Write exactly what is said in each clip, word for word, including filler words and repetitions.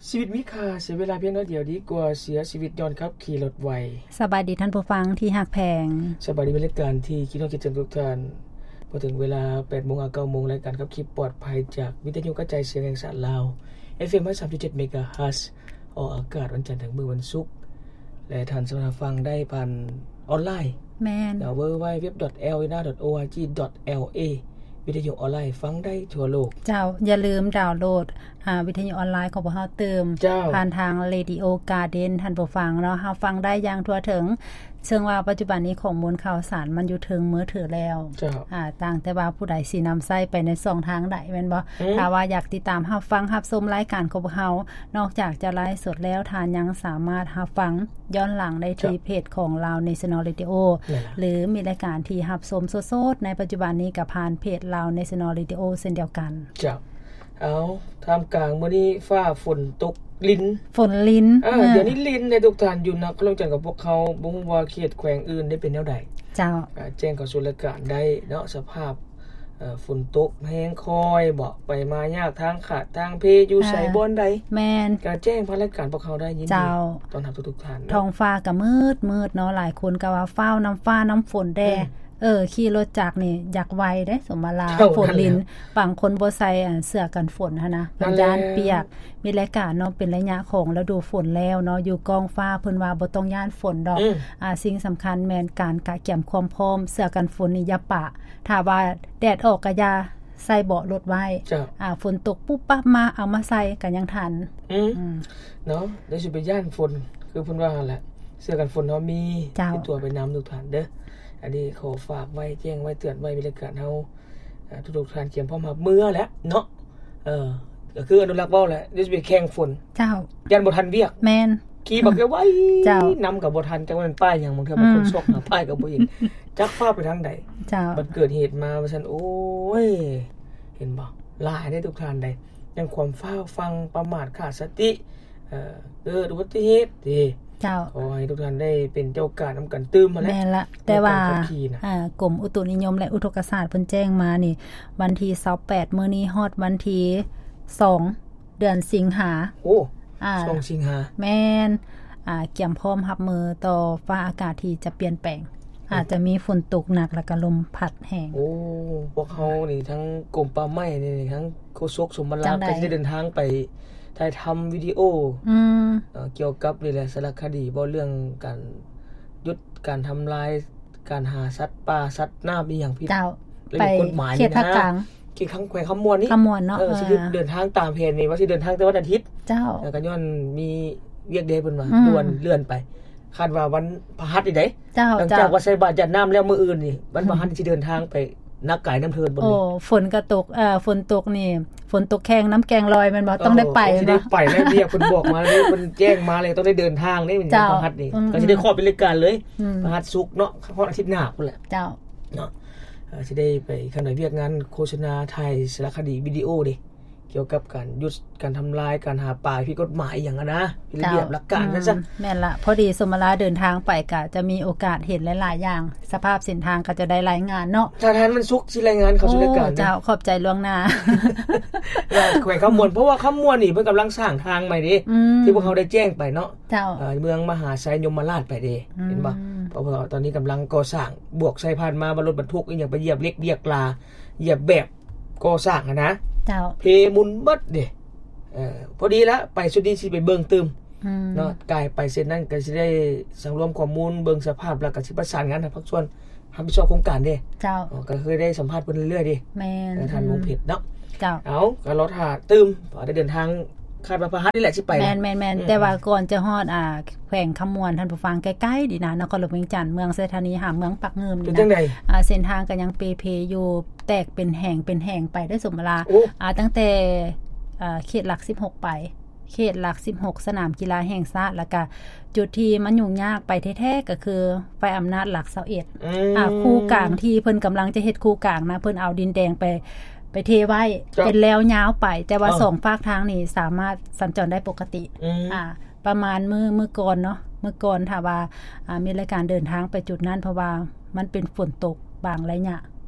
ชีวิตมีค่าเสียเวลาเพียงน้อยเดียวดีกว่าเสียชีวิตย้อนขับขี่รถไวสบายดีท่านผู้ฟังที่ฮักแพงสบายดีเป็นรายการที่คิดว่าคิดถึงทุกท่านพอถึงเวลา แปดโมง ถึง เก้าโมง รายการขับขี่ปลอดภัยจากวิทยุกระจายเสียงแห่งชาติลาว เอฟ เอ็ม ห้าสิบสามจุดเจ็ด เมกะเฮิรตซ์ ออกอากาศวันจันทร์ถึงมื้อวันศุกร์และท่านสามารถฟังได้ผ่านออนไลน์แม่นดับเบิลยู ดับเบิลยู ดับเบิลยู ดอท แอล เอ เอ็น เอ ดอท โอ อาร์ จี ดอท แอล เอ วิทยุออนไลน์ฟังได้ทั่วโลกเจ้าอย่าลืมดาวน์โหลดอ่าวิทยุออนไลน์ของพวกเฮาเติมผ่านทาง Radio Garden ท่านผู้ฟังเนาะเฮาฟังได้อย่างทั่วถึงซึ่งว่าปัจจุบันนี้ข้อมูลข่าวสารมันอยู่ถึงมือถือแล้วอ่าต่างแต่ว่าผู้ใดสินำใช้ไปในช่องทางใดแม่นบ่ถ้าว่าอยากติดตามรับฟังรับชมรายการของพวกเฮานอกจากจะไลฟ์สดแล้วท่านยังสามารถรับฟังย้อนหลังได้ที่เพจของ Lao National Radio หรือมีรายการที่รับชมสดๆในปัจจุบันนี้ก็ผ่านเพจ Lao National Radio เช่นเดียวกันจ้ะเอาท่ามกลางมื้อนี้ฟ้าฝนตกลิ้นฝนลิ้นอ่าเดี๋ยวนี้ลิ้นในทุกท่านอยู่นักลงจากกับพวกเขาบ่ฮู้ว่าเขตแขวงอื่นได้เป็นแนวใดเจ้าอ่าแจ้งเข้าสู่รายการได้เนาะสภาพเอ่อฝนตกแฮงคอยบ่ไปมายากทางขาดทางเพอยู่ไสบ่อนใดแม่นก็แจ้งผ่านรายการพวกเขาได้ยินดีต้อนรับทุกๆท่านท้องฟ้าก็มืดมืดเนาะหลายคนก็ว่าฟ้าวน้ำฟ้าน้ำฝนแดเออขี่รถจักรนี่อยากไวเด้สมมาลาฝนลิ้นบางคนบ่ใส่เสื้อกันฝนหั่นนะมันย่านเปียกมีรายการเนาะเป็นระยะของฤดูฝนแล้วเนาะอยู่กองฟ้าเพิ่นว่าบ่ต้องย่านฝนดอกอ่าสิ่งสำคัญแม่นการกะเก็บความพร้อมเสื้อกันฝนนี่อย่าปะถ้าว่าแดดออกก็อย่าใส่เบาะรถไว้อ่าฝนตกปุ๊บปั๊บมาเอามาใส่ก็ยังทันอืมเนาะเดี๋ยวสิไปย่านฝนคือเพิ่นว่าหั่นแหละเสื้อกันฝนเนาะมีติดตัวไปนำทุกท่านเด้ออันนี้ขอฝากไว้แจ้งไว้เตือนไว้บริการเฮาทุกๆท่านเตรียมพร้อมรับมือแล้วเนาะเออก็คืออนุรักษ์เว้าแหละเดี๋ยวสิไปแข่งฝนเจ้ายันบ่ทันเวียกแม่นขี่บักไว้เจ้านำกับบ่ทันจังว่ามันป้ายหยังบางเทื่อบางคนซอกหาป้ายก็บ่เห็นจักฟ้าไปทางใดเจ้าบัดเกิดเหตุมาว่าซั่นโอ้ยเห็นบ่หลายได้ทุกท่านใดยังความฟ้าวฟังประมาทขาดสติเอ่อเกิดอุบัติเหตุติเจ้าขอให้ทุกท่านได้เป็นเจ้าการนำกันตื้มมาแล้วแม่นละแต่ว่าอ่ากรมอุตุนิยมและอุทกศาสตร์เพิ่นแจ้งมานี่วันที่ยี่สิบแปดมื้อนี้ฮอดวันที่สองเดือนสิงหาโอ้อ่าสองสิงหาแม่นอ่าเตรียมพร้อมรับมือต่อฟ้าอากาศที่จะเปลี่ยนแปลงอาจจะมีฝนตกหนักแล้วก็ลมพัดแรงโอ้พวกเฮานี่ทั้งกรมป่าไม้นี่ทั้งโฆษกสมบัติก็จะเดินทางไปถ่ายทำวิดีโออืมเอ่อเกี่ยวกับนี่แหละสารคดีบ่เรื่องการยุดการทำลายการหาสัตว์ป่าสัตว์น้ำอีหยังผิดเจ้าไปกฎหมายเขตภาคกลางเขตแขวงคำมวนนี่คำมวนเนาะเออสิเดินทางตามแผนนี่ว่าสิเดินทางแต่วันอาทิตย์เจ้าแล้วก็ย้อนมีเวียกเดย์เพิ่นว่าด่วนเลื่อนไปคาดว่าวันพฤหัสนี่ได้เจ้าหลังจากว่าใส่บาตรยัดน้ำแล้วมื้ออื่นนี่วันพฤหัสสิเดินทางไปนักกายน้ำเทินบนนี้โอ้ฝนก็ตกเอ่อฝนตกนี่ฝนตกแข่งน้ำแกงลอยมันบ่ต้องได้ไปเนาะสิได้ไปแล้วเรียกเพิ่นบอกมาเลยเพิ่นแจ้งมาเลยต้องได้เดินทางนี่มันพฤหัสนี่ก็สิได้ขอเป็นรายการเลยพฤหัสศุกร์เนาะเพราะอาทิตย์หน้าพุ่นแหละเจ้าเนาะเอ่อสิได้ไปคั่นได้เวียกงานโฆษณาถ่ายสารคดีวิดีโอดิเกี่ยวกับการยุดการทำลายการหาป่าผิดกฎหมายอย่างนั้นนะระเบียบหลักการนั่นซะแม่นละพอดีสมราเดินทางไปก็จะมีโอกาสเห็นหลายๆอย่างสภาพเส้นทางก็จะได้รายงานเนาะถ้าท่านมันสุกสิรายงานเข้าสู่รายการเจ้าขอบใจล่วงหน้าว่าแขวงคำมวนเพราะว่าคำมวนนี่เพิ่นกำลังสร้างทางใหม่ดิที่พวกเขาได้แจ้งไปเนาะเจ้าเอ่อเมืองมหาไซยมราชไปเด้เห็นบ่เพราะว่าตอนนี้กำลังก่อสร้างบวกใส่ผ่านมาบรถบรรทุกอีหยังไปเหยียบเล็กเหยียบลาเหยียบแบบก่อสร้างอ่ะนะเจ้าเพมุนเบิดเด้เอ่อพอดีแล้วไปสุดนี้สิไปเบิ่งตึมเนาะกายไปเส้นนั้นก็สิได้สังรวมข้อมูลเบิ่งสภาพแล้วก็สิประสานงานให้ภาคส่วนรับผิดชอบโครงการเด้เจ้าก็เคยได้สัมภาษณ์เพิ่นเรื่อยๆดิแม่นท่านวงเพชรเนาะเจ้าเอาก็รอท่าตึมพอได้เดินทางคาดว่าพฤหัสนี่แหละสิไปแม่นๆๆแต่ว่าก่อนจะฮอดอ่าแขวงคำมวนท่านผู้ฟังใกล้ๆดีนะนครหลวงเวียงจันทน์เมืองไสธานีหาเมืองปักเงิมนี่นะอ่าเส้นทางก็ยังเปเพอยู่แตกเป็นแห่งเป็นแห่งไปได้สมเวลาอ่าตั้งแต่อ่าเขตหลักสิบหกไปเขตหลักสิบหกสนามกีฬาแห่งชาติแล้วก็จุดที่มันยุ่งยากไปแท้ๆก็คือไฟอำนาจหลักยี่สิบเอ็ดอือ่าคู่กลางที่เพิ่นกำลังจะเฮ็ดคู่กลางนะเพิ่นเอาดินแดงไปไปเทไว้เป็นแล้วยาวไปแต่ว่าสองฝากทางนี่สามารถสัญจรได้ปกติอ่าประมาณมื้อมื้อก่อนเนาะมื้อก่อนถ้าว่าอ่ามีรายการเดินทางไปจุดนั้นเพราะว่ามันเป็นฝนตกบางระยะ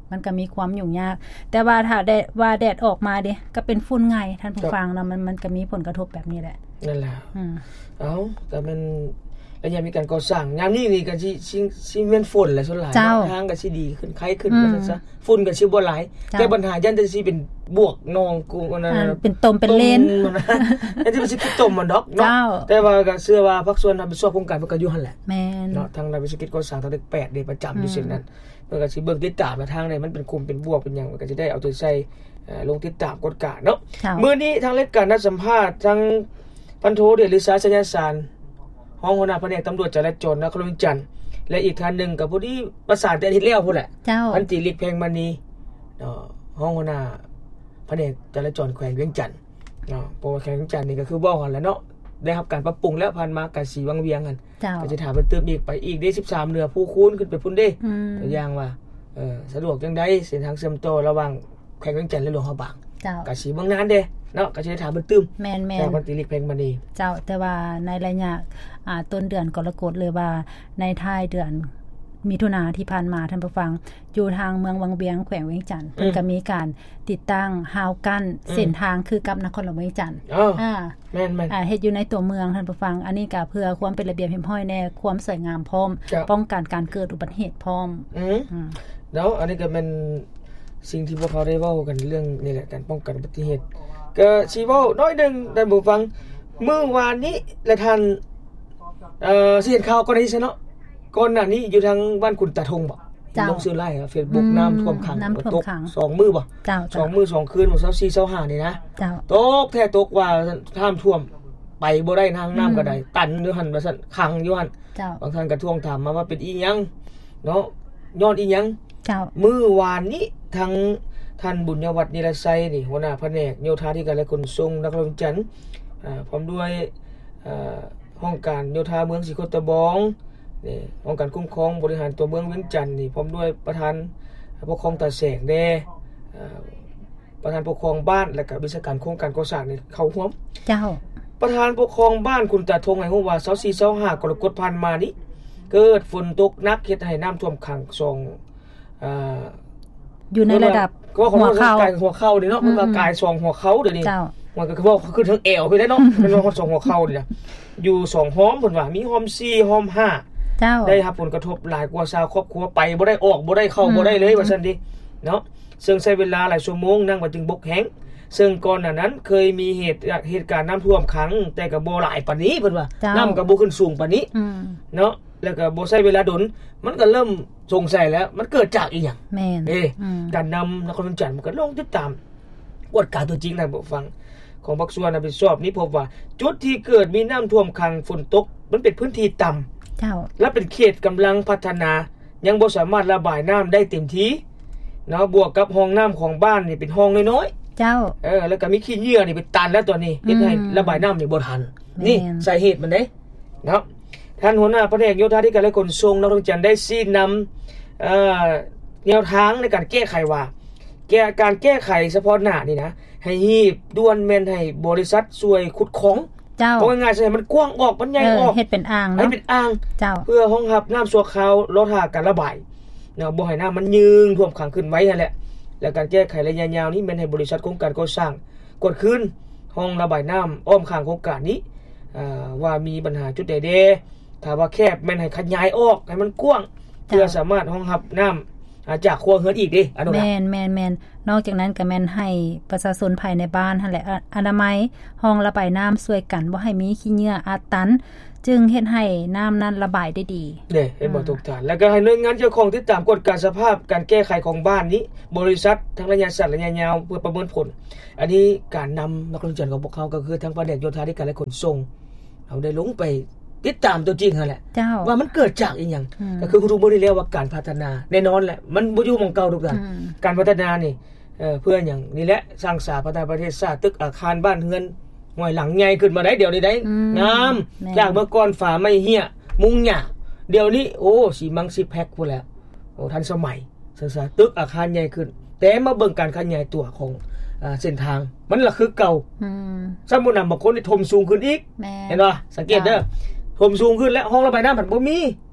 มันก็มีความยุ่งยากแต่ว่าถ้าแดดว่าแดดออกมาเด้ก็เป็นฝุ่นไงท่านผู้ฟังเนาะมันมันก็มีผลกระทบแบบนี้แหละนั่นแหละอือเอ้าแต่มันแล้วยังมีการก่อสร้างยามนี้นี่ก็สิสิสิแม่นฝนแหละส่วนหลายทางก็สิดีขึ้นไข้ขึ้นว่าซั่นซะฝุ่นก็สิบ่หลายแต่ปัญหายันแต่สิเป็นบวกนองกูนั่นเป็นตมเป็นเลนอันที่มันสิคิดตมมันดอกเนาะแต่ว่าก็เชื่อว่าภาคส่วนรับผิดชอบโครงการเพิ่นก็อยู่หั่นแหละแม่นเนาะทางรัฐวิสาหกิจก่อสร้างทางเลขแปดนี่ประจำอยู่เช่นนั้นเพิ่นก็สิเบิ่งติดตามว่าทางใดมันเป็นคุมเป็นบวกเป็นหยังมันก็สิได้เอาตัวใส่เอ่อลงติดตามกฎกาเนาะมื้อนี้ทางรายการนัดสัมภาษณ์ทางพันโทเดชฤษาสัญญาสารห้องหัวหน้าแผนกตำรวจจราจรนครหลวงจันทน์และอีกท่านนึงก็ผู้ที่ประสานแต่อาทิตย์แล้วพุ่นแหละพันตรีลิกแพงมณีเนาะห้องหัวหน้าแผนกจราจรแขวงเวียงจันทน์เนาะเพราะว่าแขวงเวียงจันทน์นี่ก็คือเว้าหั่นแหละเนาะได้รับการปรับปรุงแล้วผ่านมาก็สิวังเวียงกันก็จะถามเพิ่นเติมอีกไปอีกได้สิบสามเหนือผู้คูณขึ้นไปพุ่นเด้ตัวอย่างว่าเออสะดวกจังได๋เส้นทางเชื่อมต่อระหว่างแขวงเวียงจันทน์และหลวงพระบางก็สิเบิ่งนานเด้เนาะก็สิได้ถามเพิ่นตึมแม่นๆแต่พันตรีลิกแพงมณีเจ้าแต่ว่าในระยะอ่าต้นเดือนกรกฎหรือว่าในท้ายเดือนมิถุนายนที่ผ่านมาท่านผู้ฟังอยู่ทางเมืองวังเวียงแขวงเวียงจันทน์เพิ่นก็มีการติดตั้งฮาวกั้นเส้นทางคือกับนครหลวงเวียงจันทน์อ่าแม่นๆอ่าเฮ็ดอยู่ในตัวเมืองท่านผู้ฟังอันนี้ก็เพื่อความเป็นระเบียบเรียบร้อยแน่ความสวยงามพร้อมป้องกันการเกิดอุบัติเหตุพร้อมอือแล้วอันนี้ก็เป็นสิ่งที่พวกเขาได้เว้ากันเรื่องนี่แหละการป้องกันอุบัติเหตุก็สิเว้าน้อยนึงท่านผู้ฟังมื้อวานนี้และท่านเอ่อสิเห็นข่าวก่อนนี้ซะเนาะก่อนหน้านี้อยู่ทางบ้านคุณตาทงบ่ลงซื้อไร่ครับ Facebook น้ำท่วมขังตกสองมื้อบ่สองมื้อสองคืนบ่ยี่สิบสี่ ยี่สิบห้านี่นะตกแท้ตกว่าท่ามท่วมไปบ่ได้ทางน้ำก็ได้ตันอยู่หั่นว่าซั่นขังอยู่หั่นบางท่านก็ทวงถามมาว่าเป็นอีหยังเนาะย้อนอีหยังมื้อวานนี้ทางท่านบุญยวัฒน์นิรไสนี่หัวหน้าแผนกโยธาธิการและขนส่งนครหลวงจันทน์อ่าพร้อมด้วยเอ่อห้องการโยธาเมืองศรีโคตะบองนี่ห้องการคุ้มครองบริหารตัวเมืองเวียงจันทน์นี่พร้อมด้วยประธานปกครองตาแสงแดเอ่อประธานปกครองบ้านและก็วิชาการโครงการก่อสร้างนี่เข้าร่วมเจ้าประธานปกครองบ้านคุณตาทงให้ฮู้ว่ายี่สิบสี่ ยี่สิบห้ากรกฎาคมผ่านมานี้เกิดฝนตกหนักเฮ็ดให้น้ำท่วมขังสองอ่าอยู่ในระดับหัวเข่าหัวเข่านี่เนาะมันว่ากายสองหัวเข่าเดี๋ยวนี้มันก็คือว่าคือทั้งเอวไปได้เนาะเป็นว่าสองหัวเข่านี่ล่ะอยู่สองห้อมเพิ่นว่ามีห้อมสี่ห้อมห้าเจ้าได้รับผลกระทบหลายกว่าชาวครอบครัวไปบ่ได้ออกบ่ได้เข้าบ่ได้เลยว่าซั่นดิเนาะซึ่งใช้เวลาหลายชั่วโมงนั่งว่าจึงบกแห้งซึ่งก่อนหน้านั้นเคยมีเหตุเหตุการณ์น้ำท่วมขังแต่ก็บ่หลายปานนี้เพิ่นว่าน้ำก็บ่ขึ้นสูงปานนี้เนาะแล้วก็บ่ใช้เวลาดนมันก็เริ่มสงสัยแล้วมันเกิดจากอีหยังแม่นเอ้การนำนครหลวงจันทน์มันก็ลงติดตามกฎการตัวจริงนะบ่ฟังของภาคส่วนรับผิดชอบนี้พบว่าจุดที่เกิดมีน้ำท่วมขังฝนตกมันเป็นพื้นที่ต่ำเจ้าและเป็นเขตกำลังพัฒนายังบ่สามารถระบายน้ำได้เต็มที่เนาะบวกกับห้องน้ำของบ้านนี่เป็นห้องน้อยๆเจ้าเออแล้วก็มีขี้เหยื่อนี่เป็นตันแล้วตัวนี้เฮ็ดให้ระบายน้ำนี่บ่ทันนี่สาเหตุมันเด้เนาะท่านหัวหน้าแผนกโยธาธิการและขนส่งนครหลวงจันทน์ได้ชี้นำเอ่อแนวทางในการแก้ไขว่าแก้การแก้ไขเฉพาะหน้านี่นะให้ฮีบด่วนแม่นให้บริษัทช่วยขุดของเจ้าเพราะง่ายๆใช่มันกว้างออกมันใหญ่ออกเฮ็ดเป็นอ่างเนาะให้เป็นอ่างเจ้าเพื่อรองรับน้ำชั่วคราวลดการระบายเนาะบ่ให้น้ำมันยืงท่วมขังขึ้นไว้นั่นแหละแล้วการแก้ไขระยะยาวนี้แม่นให้บริษัทโครงการก่อสร้างกดคืนห้องระบายน้ำอ้อมข้างโครงการนี้อ่าว่ามีปัญหาจุดใดๆถ้าว่าแคบแม่นให้ขยายออกให้มันกว้างเพื่อสามารถรองรับน้ำจากครัวเรือนอีกดิอันนั้นแม่นๆๆนอกจากนั้นก็แม่นให้ประชาชนภายในบ้านนั่นแหละอนามัยห้องระบายน้ำช่วยกันบ่ให้มีขี้เหงื่ออัดตันจึงเฮ็ดให้น้ำนั้นระบายได้ดีเด้เฮ็ดบ่ถูกทางแล้วก็ให้หน่วยงานเจ้าของติดตามกฎการสภาพการแก้ไขของบ้านนี้บริษัททั้งระยะสั้นระยะยาวเพื่อประเมินผลอันนี้การนำนักลงทุนของพวกเขาก็คือทั้งแผนกโยธาธิการและขนส่งเอาได้ลงไปติดตามตัวจริงนั่นแหละว่ามันเกิดจากอีหยังก็คือคุณรู้บ่ได้แล้วว่าการพัฒนาแน่นอนแหละมันบ่อยู่หม่องเก่าทุกอย่างการพัฒนานี่เอ่อเพื่อหยังนี่แหละสร้างสาพัฒนาประเทศชาติตึกอาคารบ้านเรือนห้วยหลังใหญ่ขึ้นมาได้เดี๋ยวนี้ได้งามจากเมื่อก่อนฝาไม้เหี้ยมุงหญ้าเดี๋ยวนี้โอ้สิมังสิแพ็คพุ่นแล้วโอ้ทันสมัยซะๆตึกอาคารใหญ่ขึ้นแต่มาเบิ่งการขยายตัวของอ่าเส้นทางมันละคือเก่าอืมสมมุตินำบางคนนี่ถมสูงขึ้นอีกเห็นบ่สังเกตเด้อถมสูงขึ้นแล้วห้องระบายน้ำมันบ่มี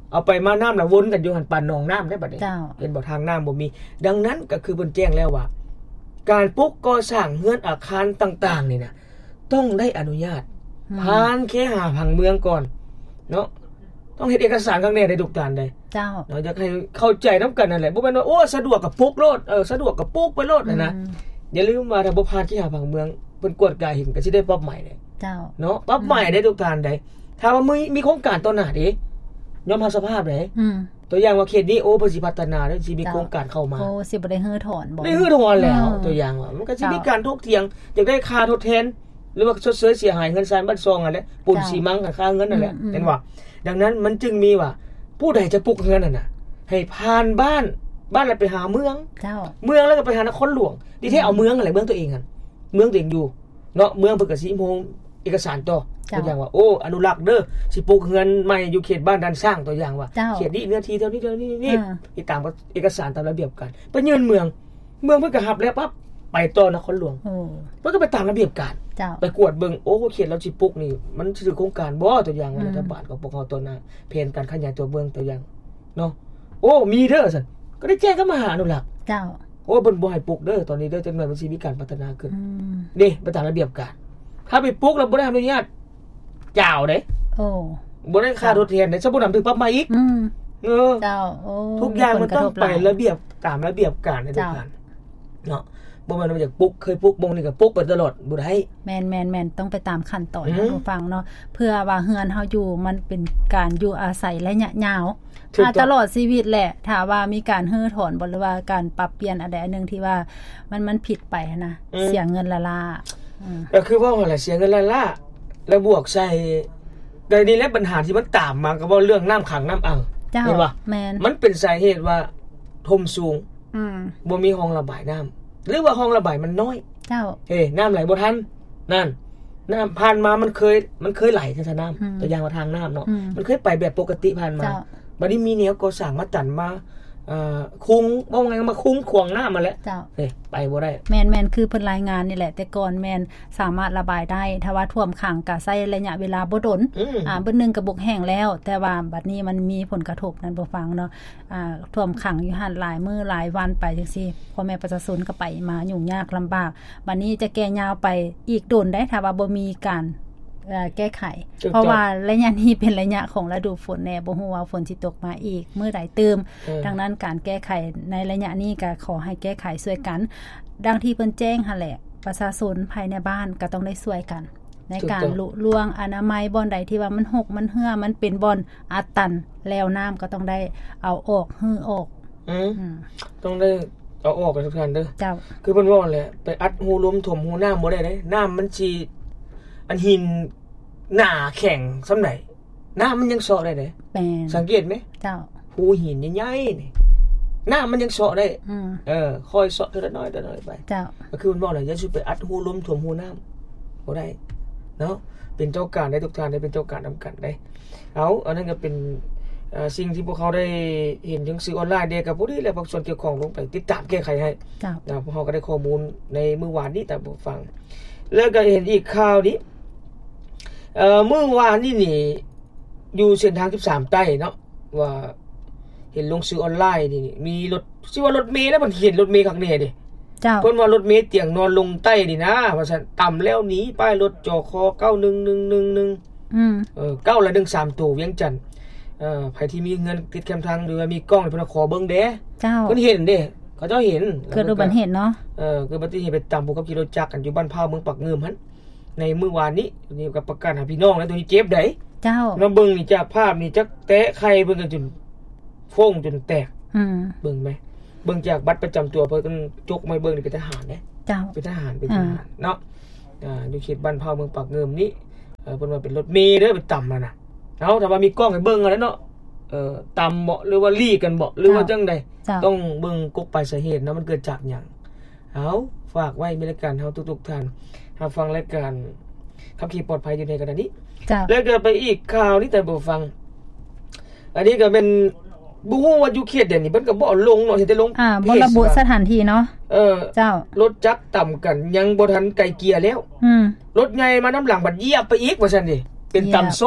เอาไปมาน้ำแล้ววนกันอยู่หั่นปานหนองน้ำได้บัดนี้เห็นบ่ทางน้ำบ่มีดังนั้นก็คือเพิ่นแจ้งแล้วว่าการปลูกก่อสร้างเรือนอาคารต่างๆนี่น่ะต้องได้อนุญาตผ่านเคหะผังเมืองก่อนเนาะต้องเฮ็ดเอกสารข้างในได้ทุกด้านได้เจ้าเนาะอยากให้เข้าใจนำกันนั่นแหละบ่แม่นว่าโอ้สะดวกก็ปลูกโลดเออสะดวกก็ปลูกไปโลดน่ะนะอย่าลืมว่าถ้าบ่ผ่านเคหะผังเมืองเพิ่นกวดกายเห็นก็สิได้ปรับใหม่ได้เจ้าเนาะปรับใหม่ได้ทุกด้านได้ถ้าว่ามีมีโครงการต่อหน้าเด้ยอมรับสภาพได้อืมตัวอย่างว่าเขตนี้โอ้เพิ่นสิพัฒนาได้สิมีโครงการเข้ามาโอ้สิบ่ได้ฮื้อถอนบ่ได้ฮื้อถอนแล้วตัวอย่างว่ามันก็สิมีการทกเถียงอยากได้ค่าทดแทนหรือว่าชดเชยเสียหายเงินทรายบ้านซองนั่นแหละปูนซีมังกับค่าเงินนั่นแหละเห็นบ่ดังนั้นมันจึงมีว่าผู้ใดจะปลูกเฮือนนั่นน่ะให้ผ่านบ้านบ้านแล้วไปหาเมืองเจ้าเมืองแล้วก็ไปหานครหลวงดิแท้เอาเมืองอะไรเมืองตัวเองหั่นเมืองตัวเองอยู่เนาะเมืองเพิ่นก็สิโมงเอกสารต่อตัวอย่างว่าโอ้อนุรักษ์เด้อสิปลูกเฮือนใหม่อยู่เขตบ้านดันสร้างตัวอย่างว่าเขตนี้เนื้อที่เท่านี้เท่านี้นี่ติดตามเอกสารตามระเบียบกันไปยื่นเมืองเมืองเพิ่นก็รับแล้วปั๊บไปต่อนครหลวงเพิ่นก็ไปตามระเบียบการไปกวดเบิ่งโอ้เขตเราสิปลูกนี่มันสิโครงการบ่ตัวอย่างว่ารัฐบาลก็ปกครองตัวหน้าแผนการขยายตัวเมืองตัวอย่างเนาะโอ้มีเด้อซั่นก็ได้แจ้งเข้ามาหาอนุรักษ์เจ้าโอ้เพิ่นบ่ให้ปลูกเด้อตอนนี้เด้อจังได๋มันสิมีการพัฒนาขึ้นนี่ไปตามระเบียบการถ้าไปปลูกแล้วบ่ได้อนุญาตเจ้าเด้โอ้บ่ได้ค่าทดแทนได้สมมุตินำถึงปรับมาอีกอืมเออเจ้าโอ้ทุกอย่างมันต้องไประเบียบตามระเบียบการให้ทุกท่านเนาะบ่แม่นว่าอยากปลุกเคยปลุกบ่นี่ก็ปลุกไปตลอดบ่ได้แม่นๆๆต้องไปตามขั้นตอนนะผู้ฟังเนาะเพื่อว่าเฮือนเฮาอยู่มันเป็นการอยู่อาศัยระยะยาวถ้าตลอดชีวิตแหละถ้าว่ามีการฮื้อถอนบ่หรือว่าการปรับเปลี่ยนอันใดอันนึงที่ว่ามันมันผิดไปนะเสียเงินละล่าอือก็คือว่าหั่นแหละเสียเงินละล่าแล้วบวกใส่ได้นี่แหละปัญหาที่มันตามมาก็บ่เรื่องน้ำขังน้ำอังเห็นบ่แม่นมันเป็นสาเหตุว่าทมสูงอือบ่มีห้องระบายน้ำหรือว่าห้องระบายมันน้อยเจ้าเอ้น้ำไหลบ่ทันนั่นน้ำผ่านมามันเคยมันเคยไหลทันน้ำตัวอย่างว่าทางน้ำเนาะมันเคยไปแบบปกติผ่านมาบัดนี้มีแนวก่อสร้างมาจันมาเอ่อคุ้งบ่ว่าไงมาคุ้งขวางน้ำมาแล้วเจ้าเฮ้ยไปบ่ได้แม่นๆคือเพิ่นรายงานนี่แหละแต่ก่อนแม่นสามารถระบายได้ถ้าว่าท่วมขังก็ใช้ระยะเวลาบ่ดนอ่าเบิ่นึงก็บกแห้งแล้วแต่ว่าบัดนี้มันมีผลกระทบนั่นบ่ฟังเนาะอ่าท่วมขังอยู่หั่นหลายมื้อหลายวันไปจังซี่พ่อแม่ประชาชนก็ไปมายุ่งยากลำบากบัดนี้จะแก้ยาวไปอีกโดนได้ถ้าว่าบ่มีการเอ่อแก้ไขเพราะว่าระยะนี้เป็นระยะของฤดูฝนแน่บ่ฮู้ว่าฝนสิตกมาอีกมื้อใดเติมดังนั้นการแก้ไขในระยะนี้ก็ขอให้แก้ไขช่วยกันดังที่เพิ่นแจ้งหั่นแหละประชาชนภายในบ้านก็ต้องได้ช่วยกันในการลุล่วงอนามัยบ่อนใดที่ว่ามันหกมันเหื่อมันเป็นบ่อนอัดตันแล้วน้ำก็ต้องได้เอาออกฮื้อออกอือต้องได้เอาออกกันทุกท่านเด้อเจ้าคือเพิ่นว่าแหละไปอัดหูลมถมหูน้ำบ่ได้เด้น้ำมันสิอันหินหนาแข็งซำใดน้ำมันยังเซาะได้เด้แม่นสังเกตมั้ยเจ้าหูหินใหญ่ๆนี่น้ำมันยังเซาะได้อือเออค่อยเซาะทีละน้อยๆน้อยไปเจ้าก็คือมันบอกแล้วอย่าสิไปอัดหูลมท่วมหูน้ำบ่ได้เนาะเป็นเจ้าการได้ทุกท่านได้เป็นเจ้าการนํากันได้เอาอันนั้นก็เป็นเอ่อสิ่งที่พวกเขาได้เห็นถึงสื่อออนไลน์เด้กับผู้ที่และภาคส่วนเกี่ยวข้องลงไปติดตามแก้ไขให้เจ้านะพวกเขาก็ได้ข้อมูลในมื้อวานนี้ตามผู้ฟังแล้วก็เห็นอีกข่าวนี้เอ่อเมื่อวานนี้นี่อยู่เส้นทางสิบสามใต้เนาะว่าเห็นลงสื่อออนไลน์นี่มีรถสิว่ารถเมล์แล้วมันเห็นรถเมล์ข้างแน่เด้เจ้าเพิ่นว่ารถเมล์เตียงนอนลงใต้นี่นะว่าซั่นต่ำแล้วหนีป้ายรถจคเก้าหนึ่งหนึ่งหนึ่งหนึ่งอืมเออเก้าและหนึ่งสามตัวเวียงจันทน์เอ่อไผที่มีเงินติดแคมทางหรือว่ามีกล้องเพิ่นขอเบิ่งเด้เจ้าเพิ่นเห็นเด้เขาเจ้าเห็นเกิดอุบัติเหตุเนาะเออเกิดอุบัติเหตุไปต่ำผู้ขับขี่รถจักรกันอยู่บ้านพร้าวเมืองปักเงิมหั่นในมื้อวานนี้นี่ก็ประกาศให้พี่น้องแล้วตัวนี้เจ็บได้เจ้ามาเบิ่งนี่จากภาพนี่จักแตะไข่เบิ่งกันจนโฟ้งจนแตกอือเบิ่งมั้ยเบิ่งจากบัตรประจำตัวเพิ่นจกมาเบิ่งนี่เป็นทหารเด้เจ้าเป็นทหารเป็นทหารเนาะอ่าอยู่เขตบ้านพร้าวเมืองปักเงิมนี่เออเพิ่นว่าเป็นรถเมล์เด้อไปต่ำนั่นน่ะเอ้าถ้าว่ามีกล้องให้เบิ่งกันแล้วเนาะเอ่อต่ำบ่หรือว่าลีกันบ่หรือว่าจังได๋ต้องเบิ่งกกปลายสาเหตุนะมันเกิดจากหยังเอ้าฝากไว้มีรายการเฮาทุกๆท่านรับฟังรายการขับขี่ปลอดภัยอยู่ในขณะนี้จ้ะแล้วก็ไปอีกข่าวนี่แต่บ่ฟังอันนี้ก็เป็นบ่ฮู้ว่าอยู่เขตใดนี่เพิ่นก็บ่ลงเนาะเห็นแต่ลงอ่าบ่ระบุสถานที่เนาะเออเจ้ารถจักรต่ำกันยังบ่ทันไกลเกลี่ยแล้วอืมรถใหญ่มานําหลังบัดเหยียบไปอีกว่าซั่นดิเป็นต่ำซ้อน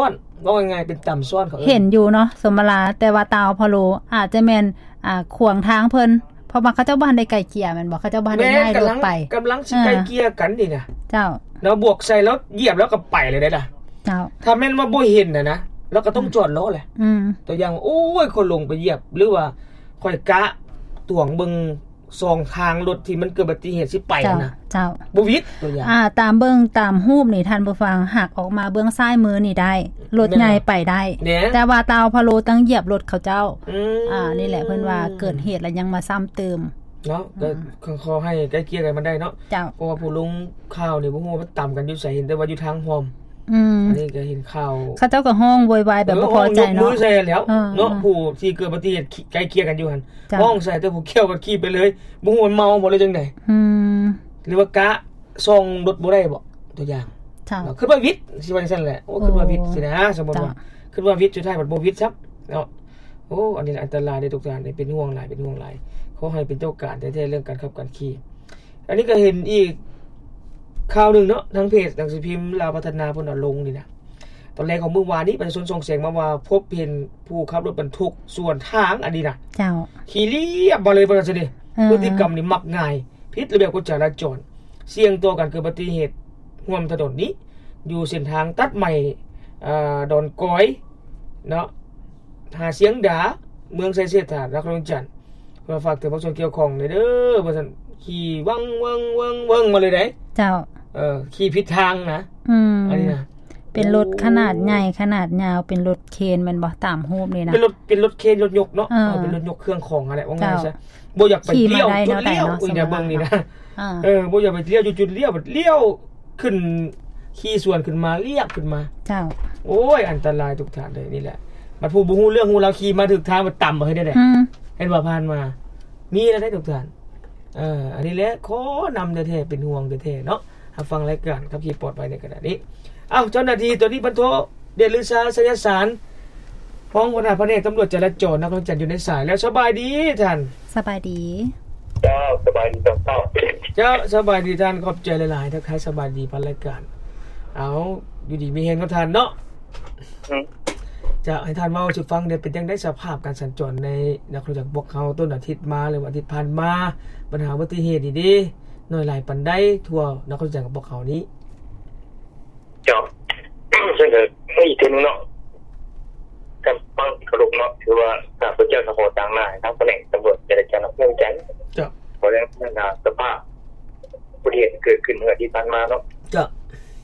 ว่าง่ายๆเป็นต่ำซ้อนเขาเห็นอยู่เนาะสมราแต่ว่าตาวพะโลอาจจะแม่นอ่าขวางทางเพิ่นเพราะว่าเขาเจ้าบ้านได้ไกลเกลี่ยแม่นบ่เขาเจ้าบ้านได้ง่ายรถไปกำลังสิไกลเกลี่ยกันนี่นะเจ้าแล้วบวกใส่แล้วเหยียบแล้วก็ไปเลยได้ล่ะเจ้าถ้าแม่นว่าบ่เห็นน่ะนะแล้วก็ต้องจอดรอแหละอืมตัวอย่างโอ้ยคนลงไปเหยียบหรือว่าค่อยกะตวงเบิ่งสองทางรถที่มันเกิดอุบัติเหตุสิไปนะเจ้าบ่วิดตัวอย่างอ่าตามเบิ่งตามรูปนี่ท่านผู้ฟังหักออกมาเบื้องซ้ายมือนี่ได้รถใหญ่ไปได้แต่ว่าตาวพะโลตั้งเหยียบรถเขาเจ้าอ่านี่แหละเพิ่นว่าเกิดเหตุแล้วยังมาซ้ำเติมเนาะก็ขอให้ใกล้เกลี่ยกันมันได้เนาะเพราะว่าผู้ลงข่าวนี่บ่ฮู้ว่ามันต่ำกันอยู่ไสเห็นแต่ว่าอยู่ทางหอมอืมอันนี้ก็เห็นข่าวเขาเจ้าก็ห้องโวยวายแบบบ่พอใจเนาะมือใส่แล้วเนาะผู้ที่เกิดอุบัติเหตุใกล้เคียงกันอยู่หั่นห้องใส่แต่ผู้เกี่ยวก็ขี่ไปเลยบ่ฮู้มันเมาบ่เลยจังได๋อืมหรือว่ากะส่องรถบ่ได้บ่ตัวอย่างเนาะคือว่าวิทย์สิว่าจังซั่นแหละโอ้คือว่าวิทย์สินะสมมุติว่าคือว่าวิทย์สุดท้ายมันบ่วิทย์ซับเนาะโอ้อันนี้อันตรายได้ทุกอย่างได้เป็นห่วงหลายเป็นห่วงหลายขอให้เป็นเจ้าการแท้ๆเรื่องการขับการขี่อันนี้ก็เห็นอีกข่าวนึงเนาะทางเพจหนังสือพิมพ์ลาวพัฒนาเพิ่นเอาลงนี่นะตอนแรกของมื้อวานนี้ประชาชนส่งเสียงมาว่าพบเห็นผู้ขับรถบรรทุกส่วนทางอันนี้นะเจ้าขี่เลียบมาเลยประชาชนนี่พฤติกรรมนี่มักง่ายผิดระเบียบกฎจราจรเสี่ยงต่อการเกิดอุบัติเหตุร่วมถนนนี้อยู่เส้นทางตัดใหม่อ่าดอนก้อยเนาะหาเสียงดาเมืองไสเสถานนครจันทร์เพื่อฝากถึงผู้ชนเกี่ยวข้องเด้อว่าซั่นขี่วังวังวังวังมาเลยได้เจ้าเออขี่ผิดทางนะอืมอันนี้นะเป็นรถขนาดใหญ่ขนาดยาวเป็นรถเคนมันบ่ตามรูปนี่นะเป็นรถเป็นรถเคนรถยกเนาะเออเป็นรถยกเครื่องของอะไรว่าง่ายซะบ่อยากไปเลี้ยวจุดเลี้ยวอีกนะเบิ่งนี่นะเออบ่อยากไปเลี้ยวอยู่จุดเลี้ยวบัดเลี้ยวขึ้นขี่สวนขึ้นมาเรียบขึ้นมาเจ้าโอ้ยอันตรายทุกทางเลยนี่แหละบัดผู้บ่ฮู้เรื่องฮู้เราขี่มาถึกทางมันต่ำบ่ให้ได้ได้เห็นว่าผ่านมามีแล้วได้ทุกท่านเอออันนี้แหละขอนำแท้ๆเป็นห่วงแท้ๆเนาะรับฟังรายการครับที่ปลอดภัยในขณะนี้อ้าวเจ้าหน้าที่ตัวนี้บรรทุกเดชฤชาสยสารพ้องหัวหน้าแผนกตำรวจจราจรนครจันทร์อยู่ในสายแล้วสบายดีท่านสบายดีเจ้าสบายดีเจ้าเจ้าสบายดีท่านขอบใจหลายๆทักทายสบายดีพันรายการเอาอยู่ดีมีแฮงกับท่านเนาะจะให้ท่านเว้าสู่ฟังได้เป็นจังได๋สภาพการสัญจรในนครจักรบอกเฮาต้นอาทิตย์มาหรือว่าอาทิตย์ผ่านมาปัญหาอุบัติเหตุนี่ดิน้อยหลายปานใดทั่วนครจักรบอกเฮานี้เจ้าซึ่งก็มีอีกทีนึงเนาะกันฟังกระลุกเนาะคือว่าถ้าพระเจ้าสะโพต่างหน้าทางแผนกตำรวจจราจรนครจันทร์เจ้าเพราะแล้วปัญหาสภาพอุบัติเหตุเกิดขึ้นเมื่ออาทิตย์ผ่านมาเนาะเจ้า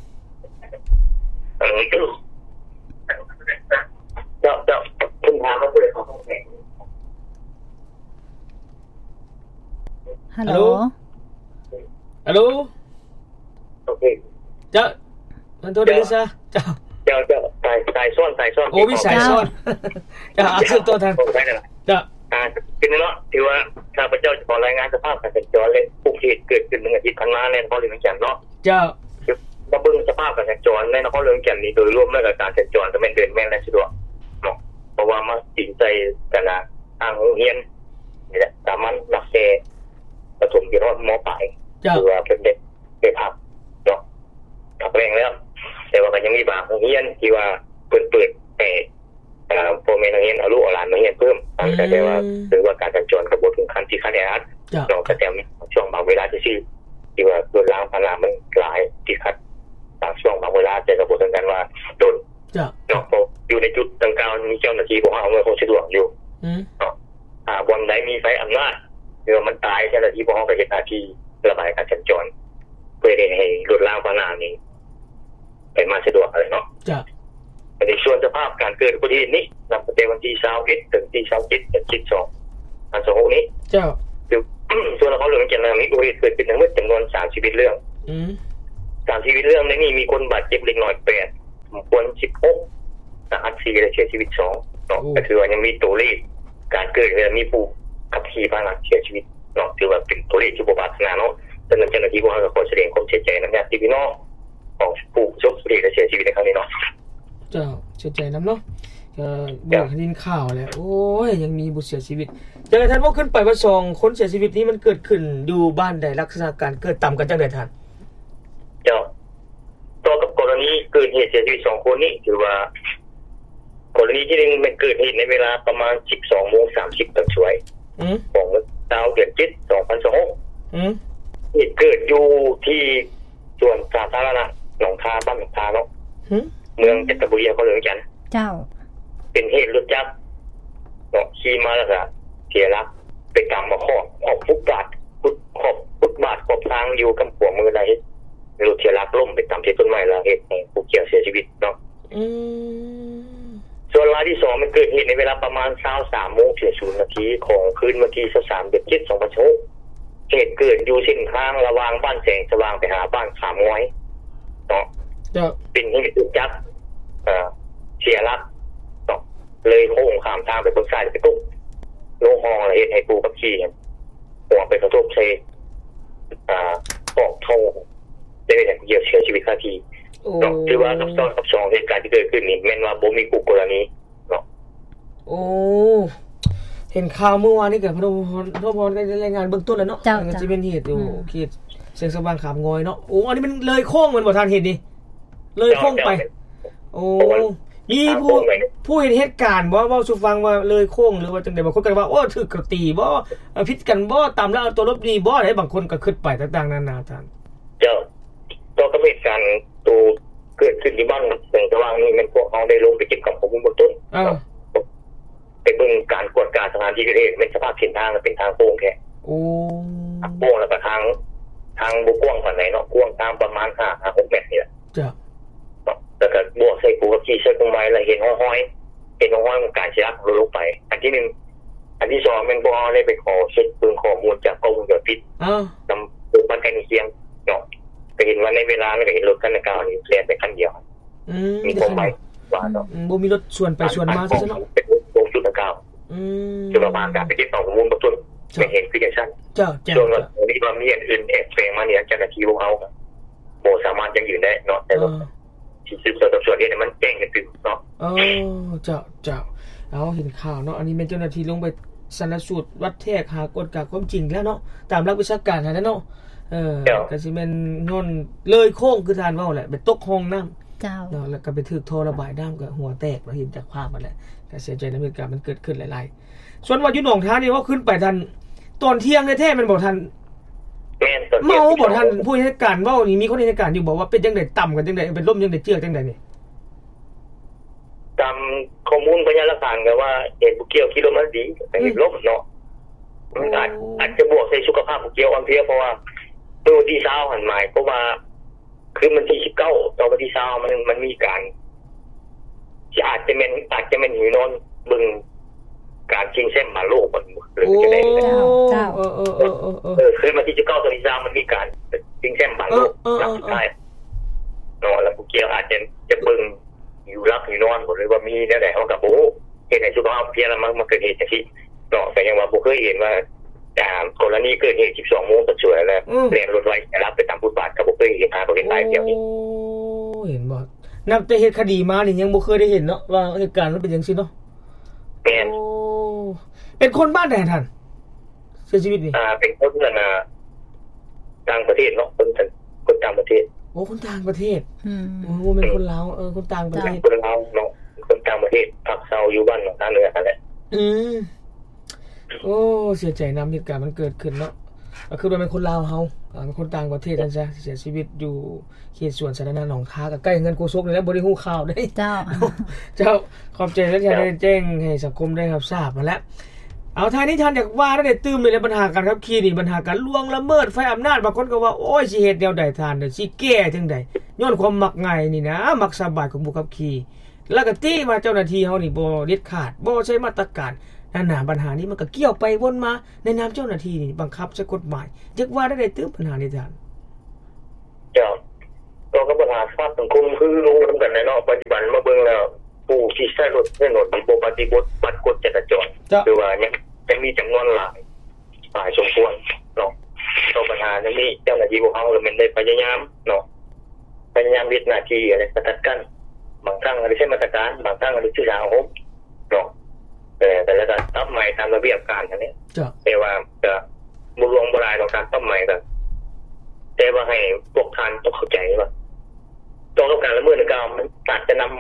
เออเจ้าเจ้าคุณถามว่าผู้ใดเขาต้องแข่งฮัลโหลฮัลโหลโอเคเจ้ามันโทรได้ซะเจ้าเจ้าเจ้าสายสายซ้อนสายซ้อนโอ้มีสายซ้อนเจ้าเอาตัวทันเจ้าอ่าเป็นเนาะที่ว่าข้าพเจ้าจะขอรายงานสภาพการสัญจรเลยอุบัติเหตุเกิดขึ้นเมื่ออาทิตย์ผ่านมาในนครหลวงจันทร์เนาะเจ้ามาเบิ่งสภาพการสัญจรในนครหลวงจันทร์นี้โดยรวมแล้วก็การสัญจรก็แม่นเดินแม่นและสะดวกเนาะเพราะว่ามาสินใจกันนะทางโรงเรียนนี่แหละสามัญนักเรียนประถมที่รอดม.ปลายคือว่าเป็นเด็กเด็กครับเนาะทับแรงแล้วแต่ว่าก็ยังมีบางโรงเรียนที่ว่าเปิดเปิดแต่เอ่อพ่อแม่นักเรียนเอาลูกเอาหลานมาเรียนเพิ่มแต่แต่ว่าหรือว่าการสัญจรก็บ่ถึงขั้นที่คันแออัดเนาะก็แต่มีช่วงบางเวลาที่ที่ว่าโดนล้างพารามันหลายที่คัดบางช่วงบางเวลาจะกระบวนการว่าโดนจ้ะเนาะอยู่ในจุดดังกล่าวมีเจ้าหน้าที่ของเราอำนวยความสะดวกอยู่อืมเนาะอ่าบนใดมีไฟอำนาจหรือมันตายเจ้าหน้าที่ของเราก็เฮ็ดหน้าที่ระบายการสัญจรเพื่อให้รถล้างพารานี้ไปมาสะดวกอะไรเนาะจ้ะในส่วนสภาพการเกิดอุบัติเหตุนี้นับตั้งแต่วันที่ยี่สิบเอ็ดถึงที่ยี่สิบเจ็ดเดือนสิบสองอันสองนี้เจ้าส่วนนครหลวงจันทร์มีอุบัติเหตุเกิดขึ้นทั้งหมดจำนวนสามชีวิตเรื่องอืมสามชีวิตเรื่องในนี้มีคนบาดเจ็บเล็กน้อยแปดคนสิบหกสาหัสสี่และเสียชีวิตสองเนาะก็ถือว่ายังมีตัวเลขการเกิดมีผู้ขับขี่พาหนะเสียชีวิตเนาะถือว่าเป็นตัวเลขที่บ่ปรารถนาเนาะดังนั้นเจ้าหน้าที่ของเราก็ขอแสดงความเสียใจนำญาติพี่น้องของผู้ประสบอุบัติเหตุและเสียชีวิตในครั้งนี้เนาะเจ้าเสียใจนำเนาะก็บ่ได้ยินข่าวแล้วโอ้ยยังมีผู้เสียชีวิตแต่ท่านบ่ขึ้นไปว่าสองคนเสียชีวิตนี้มันเกิดขึ้นอยู่บ้านใดลักษณะการเกิดต่ำกันจังได๋ท่านเจ้าตัวกับกรณีเกิดเหตุเสียชีวิตสองคนนี้ถือว่ากรณีที่หนึ่งมันเกิดเหตุในเวลาประมาณ สิบสองโมงสามสิบ ตอนช่วยอือของดาวเดือนเจ็ด สองพันยี่สิบหกอือเหตุเกิดอยู่ที่สวนสาธารณะหนองทาบ้านหนองทาเนาะหึเมืองจันทบุรีเขาเรียกกันเจ้าเป็นเหตุรถจักรเนาะขี่มาแล้วก็เสียหลักไปตามมาขอบขอบฟุตบาทฟุตขอบฟุตบาทขอบทางอยู่กับหัวมือใดรถเสียหลักล้มไปตามที่ต้นไม้แล้วเหตุให้ผู้เกี่ยวเสียชีวิตเนาะอืมส่วนรายที่สองมันเกิดเหตุในเวลาประมาณ ยี่สิบสามโมงสี่สิบนาทีของคืนวันที่ยี่สิบสามเดือนเจ็ด สองพันยี่สิบหกเหตุเกิดอยู่เส้นทางระหว่างบ้านแสงสว่างไปหาบ้านขามง้อยเนาะจ้ะเป็นเหตุรถจักรเอ่อเสียหลักเนาะเลยโค้งข้ามทางไปบนซ้ายไปตุ๊กโลหองอะไรให้ผู้ขับขี่หัวไปกระทบใส่อ่าปอกท่อได้เป็นเหตุเสียชีวิตทันทีเนาะถือว่าซับซ้อนซับซ้อนเหตุการณ์ที่เกิดขึ้นนี่แม่นว่าบ่มีคู่กรณีเนาะโอ้เห็นข่าวเมื่อวานนี้กับพระพระพรได้รายงานเบื้องต้นแล้วเนาะมันจะเป็นเหตุอยู่เขตเสียงสว่างขามงอยเนาะโอ้อันนี้มันเลยโค้งเหมือนบ่ทันเห็นนี่เลยโค้งไปโอ้มีผู้ผู้เห็นเหตุการณ์บ่เว้าสู่ฟังว่าเลยโค้งหรือว่าจังได๋บางคนก็ว่าโอ้ถูกกระตีบ่ผิดกันบ่ตามแล้วเอาตัวรถนี่บ่ได้บางคนก็คิดไปต่างๆนานาท่านเจ้าตัวกับเหตุการณ์ตัวเกิดขึ้นที่บ้านแสงสว่างนี่มันพวกเฮาได้ลงไปเก็บกับข้อมูลเบื้องต้นเออไปเบิ่งการกวดการสถานที่เกิดเหตุเป็นสภาพเส้นทางเป็นทางโค้งแค่โอ้โค้งแล้วก็ทางทางบ่กว้างปานใดเนาะกว้างตามประมาณห้า หกเมตรนี่แหละจ้ะแล้วก็บวกใส่กูกับขี่ใส่ตรงไม้แล้วเห็นห้อยๆเห็นห้อยๆมันการเสียหลักลงไปอันที่หนึ่งอันที่สองมันบ่ได้ไปขอเช็คเบิ่งข้อมูลจากกล้องวงจรปิดเออนำตัวมันใกล้เคียงเนาะก็เห็นว่าในเวลาแล้วก็เห็นรถคันเก่านี่แล่นไปคันเดียวอืมมีความหมายว่าเนาะบ่มีรถส่วนไปส่วนมาซั่นเนาะเป็นตรงจุดเก่าอืมคือประมาณการไปเก็บข้อมูลเบื้องต้นไม่เห็นฟิกชั่นจ้ะๆส่วนว่ามีความมีอันอื่นแอบแฝงมาเนี่ยเจ้าหน้าที่พวกเฮาบ่สามารถยังยืนได้เนาะแต่ว่าที่สืบสวนสอบสวนเนี่ยมันแจ้งกันถึงเนาะอ๋อเจ้าเจ้าเอาเห็นข่าวเนาะอันนี้เป็นเจ้าหน้าที่ลงไปชันสูตรวัดแทกหากฎกความจริงแล้วเนาะตามหลักวิชาการนั่นเนาะเออก็สิแม่นย้อนเลยโค้งคือทานเว้าแหละไปตกห้องน้ำเจ้าเนาะแล้วก็ไปถึกท่อระบายน้ำก็หัวแตกเราเห็นจากภาพนั่นแหละก็เสียใจในเหตุการณ์มันเกิดขึ้นหลายๆส่วนว่าอยู่หนองทานี่ว่าขึ้นไปทันตอนเที่ยงแท้ๆมันบ่ทันแม่นตอนเมาบ่ทันผู้เหตุการณ์เว้านี่มีคนเหตุการณ์อยู่บอกว่าเป็นจังได๋ต่ำกันจังได๋เป็นล่มจังได๋เจือกจังได๋นี่ตามข้อมูลพยานหลักฐานก็ว่าเหตุบุเกี่ยวกิโลเมตรดีแต่เหตุลบเนาะมันอาจอาจจะบวกใส่สุขภาพบุเกี่ยวอันเพียเพราะว่าตัวที่เช้าหันหมายเพราะว่าคือมันที่สิบเก้าต่อวันที่เช้ามันมันมีการที่อาจจะเป็นอาจจะเป็นหิวนอนบึงการชิงแชมป์มาโลกมันหรือจะได้เจ้าเจ้าเออเออเออเออเออคือมันที่สิบเก้าตัวที่เช้ามันมีการชิงแชมป์มาโลกนัดสุดท้ายเนาะแล้วบุเกี่ยวอาจจะจะบึงอยู่รับอยู่นอนหรือว่ามีแนวใดเฮาก็บ่เฮ็ดให้สุขภาพเพียแล้วมันมันเกิดเหตุจังซี่เนาะแต่ยังว่าบ่เคยเห็นว่าอ่ากรณีเกิดเหตุสิบสองโมงตะช่วยแล้วเรียนรถไว้รับไปตามฟุตบาทก็บ่เคยเห็นหาบ่เห็นหลายเที่ยวนี้โอ้เห็นบ่นับแต่เฮ็ดคดีมานี่ยังบ่เคยได้เห็นเนาะว่าเหตุการณ์มันเป็นจังซี่เนาะแม่นโอ้เป็นคนบ้านใดท่านเสียชีวิตนี่อ่าเป็นคนน่ะต่างประเทศเนาะคนคนต่างประเทศโอ้คนต่างประเทศอืมโอ้เป็นคนลาวเออคนต่างประเทศคนลาวเนาะคนต่างประเทศพักเซาอยู่บ้านเนาะทางเหนือนั่นแหละอืมโอ้เสียใจนำเหตุการณ์มันเกิดขึ้นเนาะก็คือว่าเป็นคนลาวเฮาอ่าเป็นคนต่างประเทศนั่นซะเสียชีวิตอยู่เขตสวนสาธารณะหนองทาก็ใกล้เงินโกซกนี่แหละบ่ได้ฮู้ข่าวได้เจ้าเจ้าขอบใจแล้วที่ได้แจ้งให้สังคมได้รับทราบมาแล้วเอาท้ายนี้ท่านอยากว่าได้ตื้มเลยแล้วปัญหาการขับขี่นี่ปัญหาการล่วงละเมิดไฟอำนาจบางคนก็ว่าโอ้ยสิเฮ็ดแนวใดท่านน่ะสิแก้จังได๋ย้อนความมักง่ายนี่นะมักสบายของผู้ขับขี่แล้วก็ติว่าเจ้าหน้าที่เฮานี่บ่เด็ดขาดบ่ใช้มาตรการนั่นน่ะปัญหานี้มันก็เกี่ยวไปวนมาในนามเจ้าหน้าที่นี่บังคับใช้กฎหมายจักว่าได้ได้ตื้มปัญหานี้ท่านเจ้าก็ก็ปัญหาสภาพสังคมคือรู้นำกันเนาะปัจจุบันมาเบิ่งแล้วผู้ที่ใช้รถถนนนี่บ่ปฏิบัติบัตรกฎจราจรคือว่ายังยังมีจำนวนหลายหลายสมควรเนาะตัวปัญหานี้เจ้าหน้าที่พวกเฮาก็มันได้พยายามเนาะพยายามเฮ็ดหน้าที่อะไรสกัดกั้นบางครั้งอาจจะใช้มาตรการบางครั้งอาจจะชื่อทางผมเนาะแต่แต่ละการตั้งใหม่ตามระเบียบการนั่นแหละแต่ว่าจะบ่รวมบ่หลายต่อการตั้งใหม่ก็แต่ว่าให้พวกท่านต้องเข้าใจว่าตัวการละเมิดดังกล่าวมันอาจจะนำ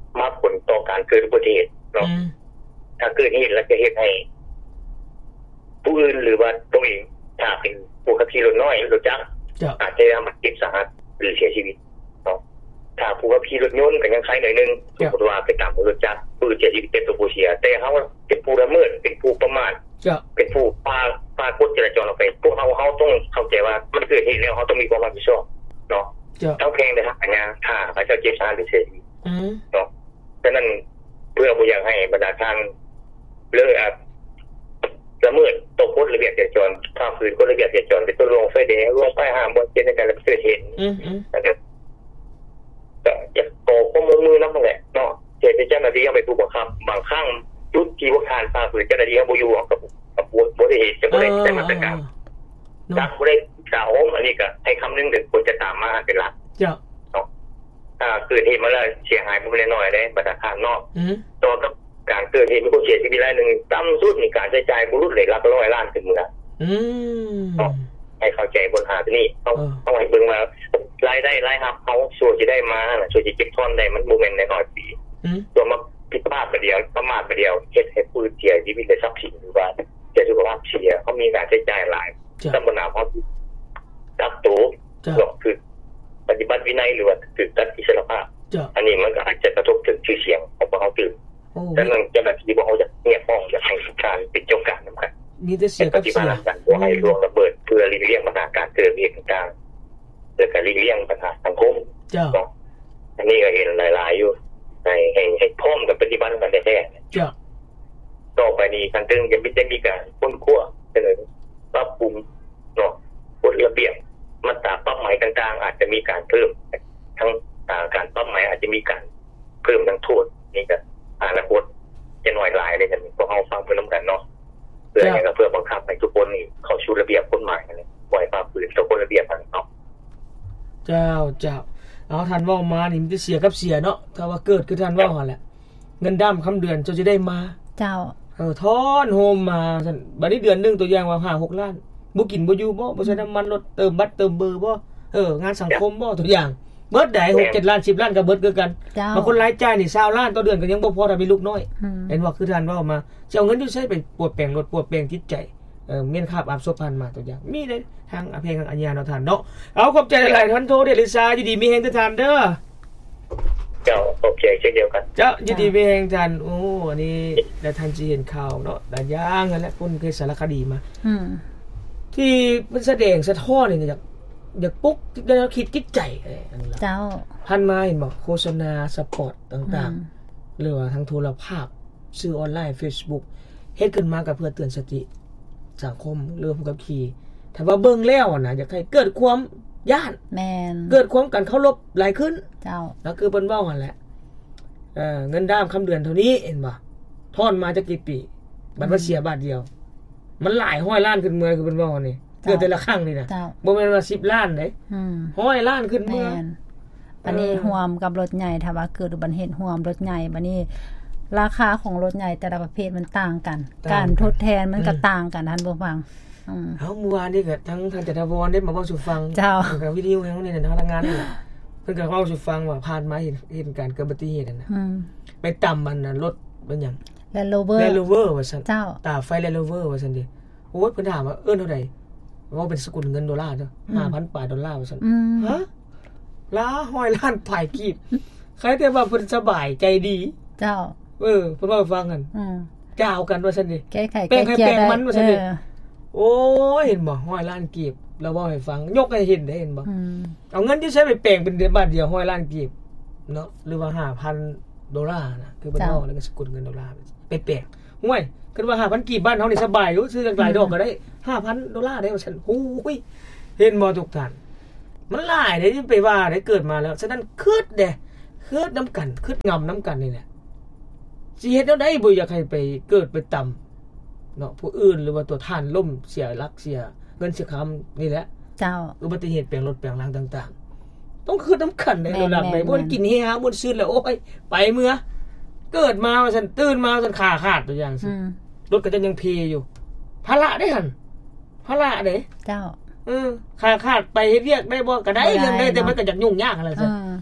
มาผลต่อการเกิดอุบัติเหตุเนาะถ้าเกิดเหตุแล้วจะเฮ็ดให้ผู้อื่นหรือว่าตัวเองถ้าเป็นผู้ขับขี่รถน้อยรถจักรอาจจะทำให้เจ็บสาหัสหรือเสียชีวิตเนาะถ้าผู้ขับขี่รถยนต์ก็ยังใช้หน่อยนึงสมมุติว่าไปตามรถจักรผู้เสียชีวิตเป็นตัวผู้เสียแต่เฮาเป็นผู้ละเมิดเป็นผู้ประมาทเป็นผู้ฝ่าฝ่ากฎจราจรออกไปพวกเฮาเฮาต้องเข้าใจว่ามันเกิดเหตุแล้วเฮาต้องมีความรับผิดชอบเนาะเจ้าแพงได้ครับอันนี้ถ้าพระเจ้าเจ็บสาหัสหรือเสียชีวิตเนาะฉะนั้นเพื่อบ่อยากให้บรรดาท่านเลิกอ่ะละเมิดตกกฎระเบียบจราจรฝ่าฝืนกฎระเบียบจราจรเป็นตัวลงไฟแดงลงไฟห้ามบ่เจ็ดในการรับเกิดเหตุอือๆนะครับก็อย่าโกข้อมือมือนำนั่นแหละเนาะเจ้าเจ้าหน้าที่เอาไปผู้บังคับบางครั้งจุดที่ว่าทานฝ่าฝืนเจ้าหน้าที่บ่อยู่กับกับบ่ได้เหตุจะบ่ได้ใช้มาตรการจักบ่ได้กล่าวอันนี้ก็ให้คำนึงถึงคนจะตามมาเป็นหลักเจ้าเนาะถ้าเกิดเหตุมาแล้วเสียหายบ่น้อยๆได้บรรดาท่านเนาะอือต่อกับการเกิดเหตุมีคนเสียชีวิตรายหนึ่งต่ำสุดมีการใช้จ่ายบุรุษเลยรับร้อยล้านขึ้นมืออืมให้เข้าใจบนหาที่นี่ต้องต้องให้เบิ่งว่ารายได้รายรับเขาส่วนจะได้มาน่ะส่วนจะเก็บทอนได้มันบ่แม่นน้อยๆปีตัวมาผิดพลาดไปเดียวประมาทไปเดียวเฮ็ดให้ผู้เสียชีวิตได้ทรัพย์สินหรือว่าเสียสุขภาพเสียเขามีการใช้จ่ายหลายตำบลนาเขาจับตัวก็คือปฏิบัติวินัยหรือว่าคือตัดอิสรภาพอันนี้มันก็อาจจะกระทบถึงชื่อเสียงของพวกเขาตื่นแต่นั่นเจ้าหน้าที่บอกเขาจะเงียบห้องจะให้การปิดโจการนำกันนี่จะเสียกับเสียการบ่ให้ล่วงระเบิดเพื่อหลีกเลี่ยงปัญหาการเกิดเหตุต่างๆเพื่อการหลีกเลี่ยงปัญหาสังคมเจ้าอันนี้ก็เห็นหลายๆอยู่ในให้ให้พร้อมกับปฏิบัติกันแท้ๆเจ้าต่อไปนี้ทางตึงจะมีจะมีการค้นคว้าเสนอปรับปรุงเนาะกฎระเบียบมาตราปรับใหม่ต่างๆอาจจะมีการเพิ่มทั้งการปรับใหม่อาจจะมีการเพิ่มทั้งโทษนี่ก็อนาคตจะน้อยหลายเลยกันพวกเฮาฟังเพิ่นนำกันเนาะเพื่อให้กับเพื่อบังคับให้ทุกคนนี่เข้าสู่ระเบียบกฎหมายนั่นบ่ให้ฝ่าฝืนต่อกฎระเบียบนั้นเนาะเจ้าเจ้าเอาท่านเว้ามานี่มันจะเสียกับเสียเนาะถ้าว่าเกิดคือท่านเว้าหั่นแหละเงินดำค่ำเดือนจะได้มาเจ้าเออทอนโฮมมาซั่นบัดนี้เดือนนึงตัวอย่างว่าห้าหกล้านบ่กินบ่อยู่บ่บ่ใช้น้ำมันรถเติมบัตรเติมเบอร์บ่เอองานสังคมบ่ตัวอย่างเบิดได้หก เจ็ดล้านสิบล้านก็เบิดคือกันบางคนรายจ่ายนี่ยี่สิบล้านต่อเดือนก็ยังบ่พอถ้ามีลูกน้อยเห็นว่าคือท่านเว้ามาสิเอาเงินอยู่ใช้ไปปวดแปลงรถปวดแปลงจิตใจเออเมียนคาบอาบศพผ่านมาตัวอย่างมีได้ทางอภัยทางอัญญาเนาะท่านเนาะเอาขอบใจหลายๆท่านโทเดลิซายินดีมีแฮงทุกท่านเด้อเจ้าโอเคเช่นเดียวกันเจ้ายินดีมีแฮงท่านโอ้อันนี้ได้ท่านสิเห็นข่าวเนาะหลายอย่างนั่นแหละคนเคยสารคดีมาอืมที่มันแสดงสะท้อนนี่อยากอยากปุ๊กได้คิดจิตใจอะไรนั่นล่ะเจ้าท่านมาเห็นบ่โฆษณาสปอตต่างๆหรือว่าทางโทรภาพสื่อออนไลน์ Facebook เฮ็ดขึ้นมาก็เพื่อเตือนสติสังคมเรื่องกับขี่ถ้าว่าเบิ่งแล้วน่ะอยากให้เกิดความย้านแม่นเกิดความกันเคารพหลายขึ้นเจ้าแล้วคือเพิ่นเว้าหั่นแหละเอ่อเงินดามค่ำเดือนเท่านี้เห็นบ่ทอนมาจักกี่ปีบัดว่าเสียบาทเดียวมันหลายร้อยล้านขึ้นเมื่อคือเพิ่นเว้านี่เกิดแต่ละครั้งนี่น่ะบ่แม่นว่าสิบล้านเด้อืมร้อยล้านขึ้นเมื่อบัดนี้รวมกับรถใหญ่ถ้าว่าเกิดอุบัติเหตุรวมรถใหญ่บัดนี้ราคาของรถใหญ่แต่ละประเภทมันต่างกันการทดแทนมันก็ต่างกันท่านผู้ฟังอือเฮาเมื่อวานนี่ก็ทั้งท่านจัตวรได้มาเว้าสู่ฟังเจ้ากับวิดีโอเฮานี่น่ะพนักงานนี่ล่ะเพิ่นก็เว้าสู่ฟังว่าผ่านมาเห็นเห็นการเกิดอุบัติเหตุนั่นน่ะอือไปต่ำมันน่ะรถเป็นหยัง Land Rover Land Rover ว่าซั่นเจ้าตาไฟ Land Rover ว่าซั่นดิโอ้ยเพิ่นถามว่าเอิ้นเท่าใดว่าเป็นสกุลเงินดอลลาร์เด้อ ห้าพัน ปลายดอลลาร์ว่าซั่นฮะล้าร้อยล้านปลายกีบใครแต่ว่าเพิ่นสบายใจดีเจ้าเออเพิ่นว่าฟังกันอือเจ้ากันว่าซั่นดิแก้ไขแก้เจียได้มันว่าซั่นดิโอ้ยเห็นบ่ร้อยล้านกีบแล้วเว้าให้ฟังยกให้เห็นได้เห็นบ่อือเอาเงินที่ใช้ไปแปลงเป็นบาทเดียวร้อยล้านกีบเนาะหรือว่า ห้าพัน ดอลลาร์นะคือเพิ่นเว้าแล้วก็สกุลเงินดอลลาร์ไปแปลงห่วยคิดว่า ห้าพัน กีบบ้านเฮานี่สบายอยู่ซื้อจักหลายดอกก็ได้ ห้าพัน ดอลลาร์ได้ว่าซั่นโอ้ยเห็นบ่ทุกท่านมันหลายได้ที่ไปว่าได้เกิดมาแล้วฉะนั้นคิดเด้คิดนำกันคิดงำนำกันนี่แหละสิเฮ็ดแนวใดบ่อยากให้ไปเกิดไปต่ำเนาะผู้อื่นหรือว่าตัวท่านล่มเสียหลักเสียเงินเสียคำนี่แหละเจ้าอุบัติเหตุแปลงรถแปลงรางต่างๆต้องคิดนำกันในระดับไหนบ่กินเฮฮาบ่ซื่อแล้วโอ้ยไปเมื่อเกิดมาว่าซั่นตื่นมาว่าซั่นขาขาดตัวอย่างซี่รถก็จะยังเพอยู่ภาระได้หั่นภาระเด้เจ้าเออขาขาดไปเฮ็ดเวียกได้บ่ก็ได้เรื่องได้แต่มันก็จักยุ่งยากอะไรซั่น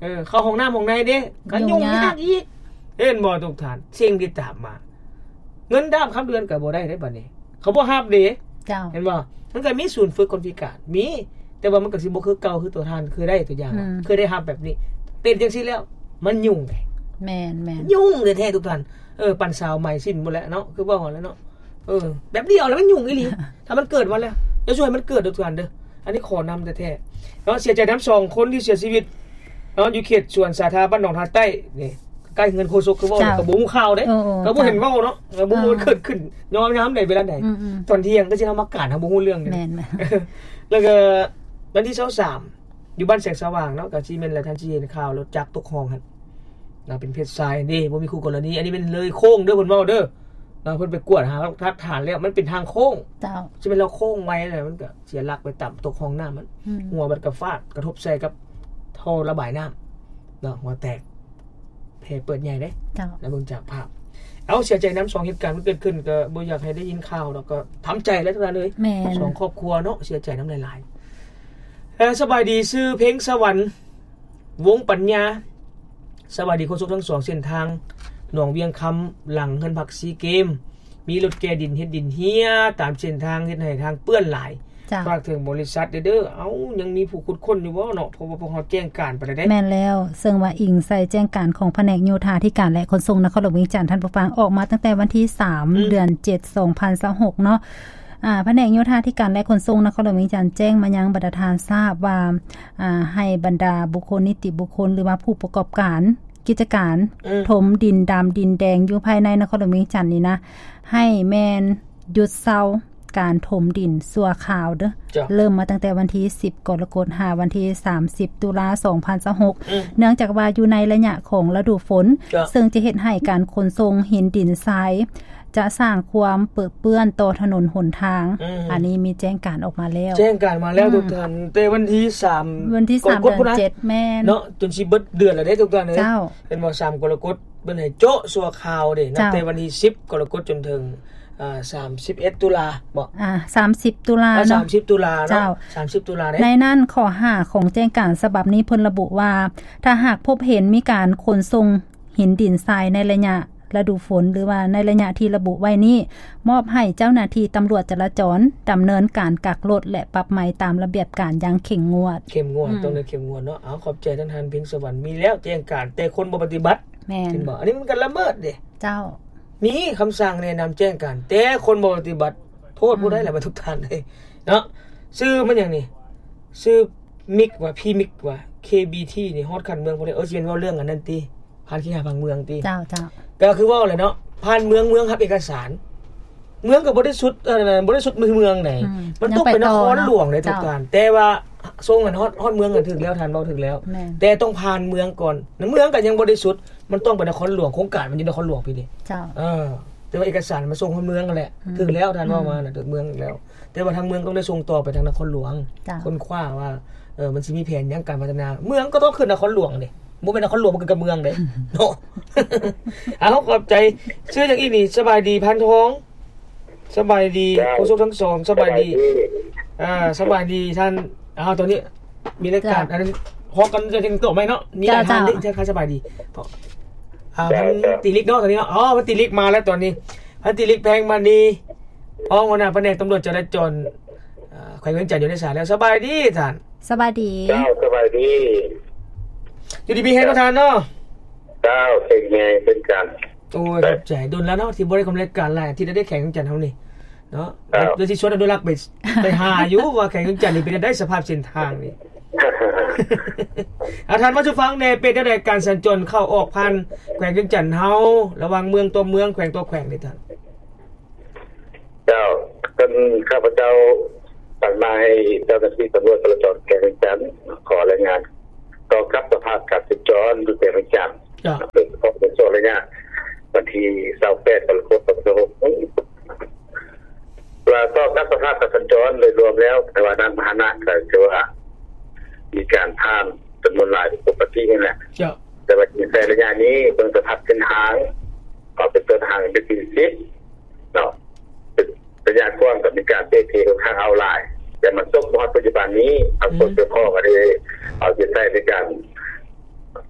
เออเข้าห้องน้ำห้องในเด้ก็ยุ่งยากอีกเห็นบ่ทุกท่านสิ่งที่ตามมาเงินดามครับเดือนก็บ่ได้เด้บัดนี้เขาบ่รับเด้เจ้าเห็นบ่มันก็มีศูนย์ฝึกคนพิการมีแต่ว่ามันก็สิบ่คือเก่าคือตัวท่านคือได้ตัวอย่างเคยได้รับแบบนี้เป็นจังซี่แล้วมันยุ่งไงแม่นๆยุ่งแท้ๆทุกท่านเออปั่นสาวใหม่สิ้นหมดแล้วเนาะคือว่าแล้วเนาะเออแบบเดียวแล้วมันยุ่งอีหลีถ้ามันเกิดมาแล้วจะช่วยมันเกิดทุกท่านเด้ออันนี้ขอนำแท้ๆเนาะเสียใจนำสองคนที่เสียชีวิตเนาะอยู่เขตสวนสาธารณะบ้านหนองทาใต้นี่ใกล้เงินโคศกคือว่าก็บ่ฮู้ข่าวเด้ก็บ่เห็นเว้าเนาะก็บ่รู้เกิดขึ้นยอมยามใดเวลาใดตอนเที่ยงก็สิเฮามากาดเฮาบ่ฮู้เรื่องแม่นๆแล้วก็วันที่ยี่สิบสามอยู่บ้านแสงสว่างเนาะก็สิแม่นแล้วท่านสิเห็นข่าวรถจักรตกคลองหั่นน่ะเป็นเพชรทรายนี่บ่มีคู่กรณีอันนี้เป็นเลยโค้งเด้อเพิ่นเว้าเด้อเนาะเพิ่นไปกวดหาหลักฐานแล้วมันเป็นทางโค้งเจ้าสิเป็นเราโค้งไว้แล้วมันก็เสียหลักไปต่ำตกคลองน้ำมันหัวมันก็ฟาดกระทบใส่กับท่อระบายน้ำเนาะหัวแตกแผลเปิดใหญ่เด้เจ้าแล้วเบิ่งจากภาพเอาเสียใจน้ำสองเหตุการณ์มันเกิดขึ้นก็บ่อยากให้ได้ยินข่าวแล้วก็ทำใจแล้วทุกท่านเอ้ยสองครอบครัวเนาะเสียใจน้ำหลายๆเอ่อสบายดีชื่อเพลงสวรรค์วงปัญญาสวัสดีคนสุขทั้งสองเส้นทางหนองเวียงคำหลังเงินผักซีเกมมีรถแกดินเฮ็ดดินเฮียตามเส้นทางเฮ็ดให้ทางเปื้อนหลายฝากถึงบริษัทเด้อเอ้ายังมีผู้ขุดค้นอยู่บ่เนาะเพราะว่าพวกเฮาแจ้งการไปได้แม่นแล้วซึ่งว่าอิงใส่แจ้งการของแผนกโยธาธิการและขนส่งนครหลวงเวียงจันทน์ท่านผู้ฟังออกมาตั้งแต่วันที่สามเดือนเจ็ด สองพันยี่สิบหกเนาะอ่าแผนกโยธาธิการและขนส่งนครหลวงเวียงจันทน์แจ้งมายังบรรดาทานทราบว่าอ่าให้บรรดาบุคคลนิติบุคคลหรือว่าผู้ประกอบการกิจการถมดินดำดินแดงอยู่ภายในนครหลวงเวียงจันทน์นี่นะให้แม่นหยุดเซาการถมดินสั่วขาวเด้อเริ่มมาตั้งแต่วันที่สิบกรกฎาคมวันที่สามสิบตุลาคมสองพันยี่สิบหกเนื่องจากว่าอยู่ในระยะของฤดูฝนซึ่งจะเฮ็ดให้การขนส่งหินดินทรายจะสร้างความเปื้อนเปื้อนต่อถนนหนทาง อ, อันนี้มีแจ้งการออกมาแล้วแจ้งการมาแล้วทุกท่านแต่วันที่สามวันที่สามเดือนเจ็ดแม่นเนาะจนสิเบิดเดือนแล้วได้ทุกท่านเอ้ยเป็นว่าสามกรกฎาคมเพิ่นให้โจ๊ะสัวขาวเด้นับแต่วันที่สิบกรกฎาคมจนถึงอ่าสามสิบเอ็ดตุลาบ่อ่าสามสิบตุลาเนาะสามสิบตุลาเนาะสามสิบตุลาได้ในนั้นข้อห้าของแจ้งการฉบับนี้เพิ่นระบุว่าถ้าหากพบเห็นมีการขนส่งหินดินทรายในระยะฤดูฝนหรือว่าในระยะที่ระบุไว้นี้มอบให้เจ้าหน้าที่ตำรวจจราจรดำเนินการกักรถและปรับใหม่ตามระเบียบการอย่างเข้มงวดเข้มงวดต้องได้เข้มงวดเนาะเอาขอบใจท่านท่านเพียงสวรรค์มีแล้วแจ้งการแต่คนบ่ปฏิบัติแม่นบ่อันนี้มันก็ละเมิดเด้เจ้ามีคำสั่งแนะนำแจ้งการแต่คนบ่ปฏิบัติโทษผู้ใดแหละบ่ทุกท่านเลยเนาะชื่อมันหยังนี่ชื่อมิกว่าพี่มิกว่า เค บี ที นี่ฮอดคันเมืองบ่ได้เออสิเป็นเว้าเรื่องอันนั้นติผ่านขี้หาพังเมืองติเจ้าๆก็คือว่าอะไรเนาะผ่านเมืองเมืองครับเอกสารเมืองก็บ่ได้สุดเอ่อบ่ได้สุดเมืองไหนมันต้องเป็นนครหลวงได้ทุกท่านแต่ว่าส่งกันฮอดฮอดเมืองกันถึงแล้วท่านเว้าถึงแล้วแต่ต้องผ่านเมืองก่อนเมืองก็ยังบ่ได้สุดมันต้องเป็นนครหลวงโครงการมันอยู่นครหลวงพี่ดิเจ้าเออแต่ว่าเอกสารมาส่งฮอดเมืองนั่นแหละถึงแล้วท่านเว้ามาน่ะถึงเมืองแล้วแต่ว่าทางเมืองต้องได้ส่งต่อไปทางนครหลวงค้นคว้าว่าเออมันสิมีแผนหยังการพัฒนาเมืองก็ต้องขึ้นนครหลวงดิบ่แม่นนครหลวงมันคือกับเมืองเด้เนาะอ้าวขอบใจชื่อจังอีนี่สบายดีพันทองสบายดีผู้ชมทั้งสองสบายดีอ่าสบายดีท่านอ้าวตอนนี้มีรายการอันนั้นฮอกกันจะถึงตัวมั้ยเนาะมีท่านนี่ท่านสบายดีอ่าพันติลิกเนาะตอนนี้เนาะอ๋อพันติลิกมาแล้วตอนนี้พันติลิกแพงมาดีพ้องหัวหน้าแผนกตำรวจจราจรอ่าแขวงเวียงจันทน์อยู่ในสายแล้วสบายดีท่านสบายดีเจ้าสบายดีอยู่ดีมีให้ทุกท่านเนาะเจ้าเป็นไงเป็นกันโอ้ยขอบใจโดนแล้วเนาะที่บ่ได้กำลังการหลายที่ได้แข่งจันทน์เฮานี่เนาะโดยที่ชวนอนุรักษ์ไปไปหาอยู่ว่าแข่งจันทน์นี่เป็นได้สภาพเส้นทางนี่อาท่านมาฟังแน่เป็นได้การสัญจรเข้าออกผ่านแขวงจันทน์เฮาระหว่างเมืองตัวเมืองแขวงตัวแขวงนี่ท่านเจ้าเป็นข้าพเจ้าสั่งมาให้เจ้าหน้าที่ตำรวจจราจรแขวงจันทน์ขอรายงานต่อกับสภาพการสัญจรดูแลประจำจ้ะเป็นข้อมูลระยะวันที่ยี่สิบแปดกรกฎาคมสองพันยี่สิบหกว่าต่อกับสภาพการสัญจรโดยรวมแล้วแต่ว่านั้นพาหนะก็ถือว่ามีการผ่านจำนวนหลายปกตินี่แหละจ้ะแต่ว่าในระยะนี้เป็นสภาพเส้นทางก็เป็นต้นทางเป็นที่สิบเนาะเป็นระยะกว้างกับมีการเทเทค่อนข้างเอาหลายแต่มันตกมอดปัจจุบันนี้ทางคนเจ้าพ่อก็ได้เอาใจใส่ในการ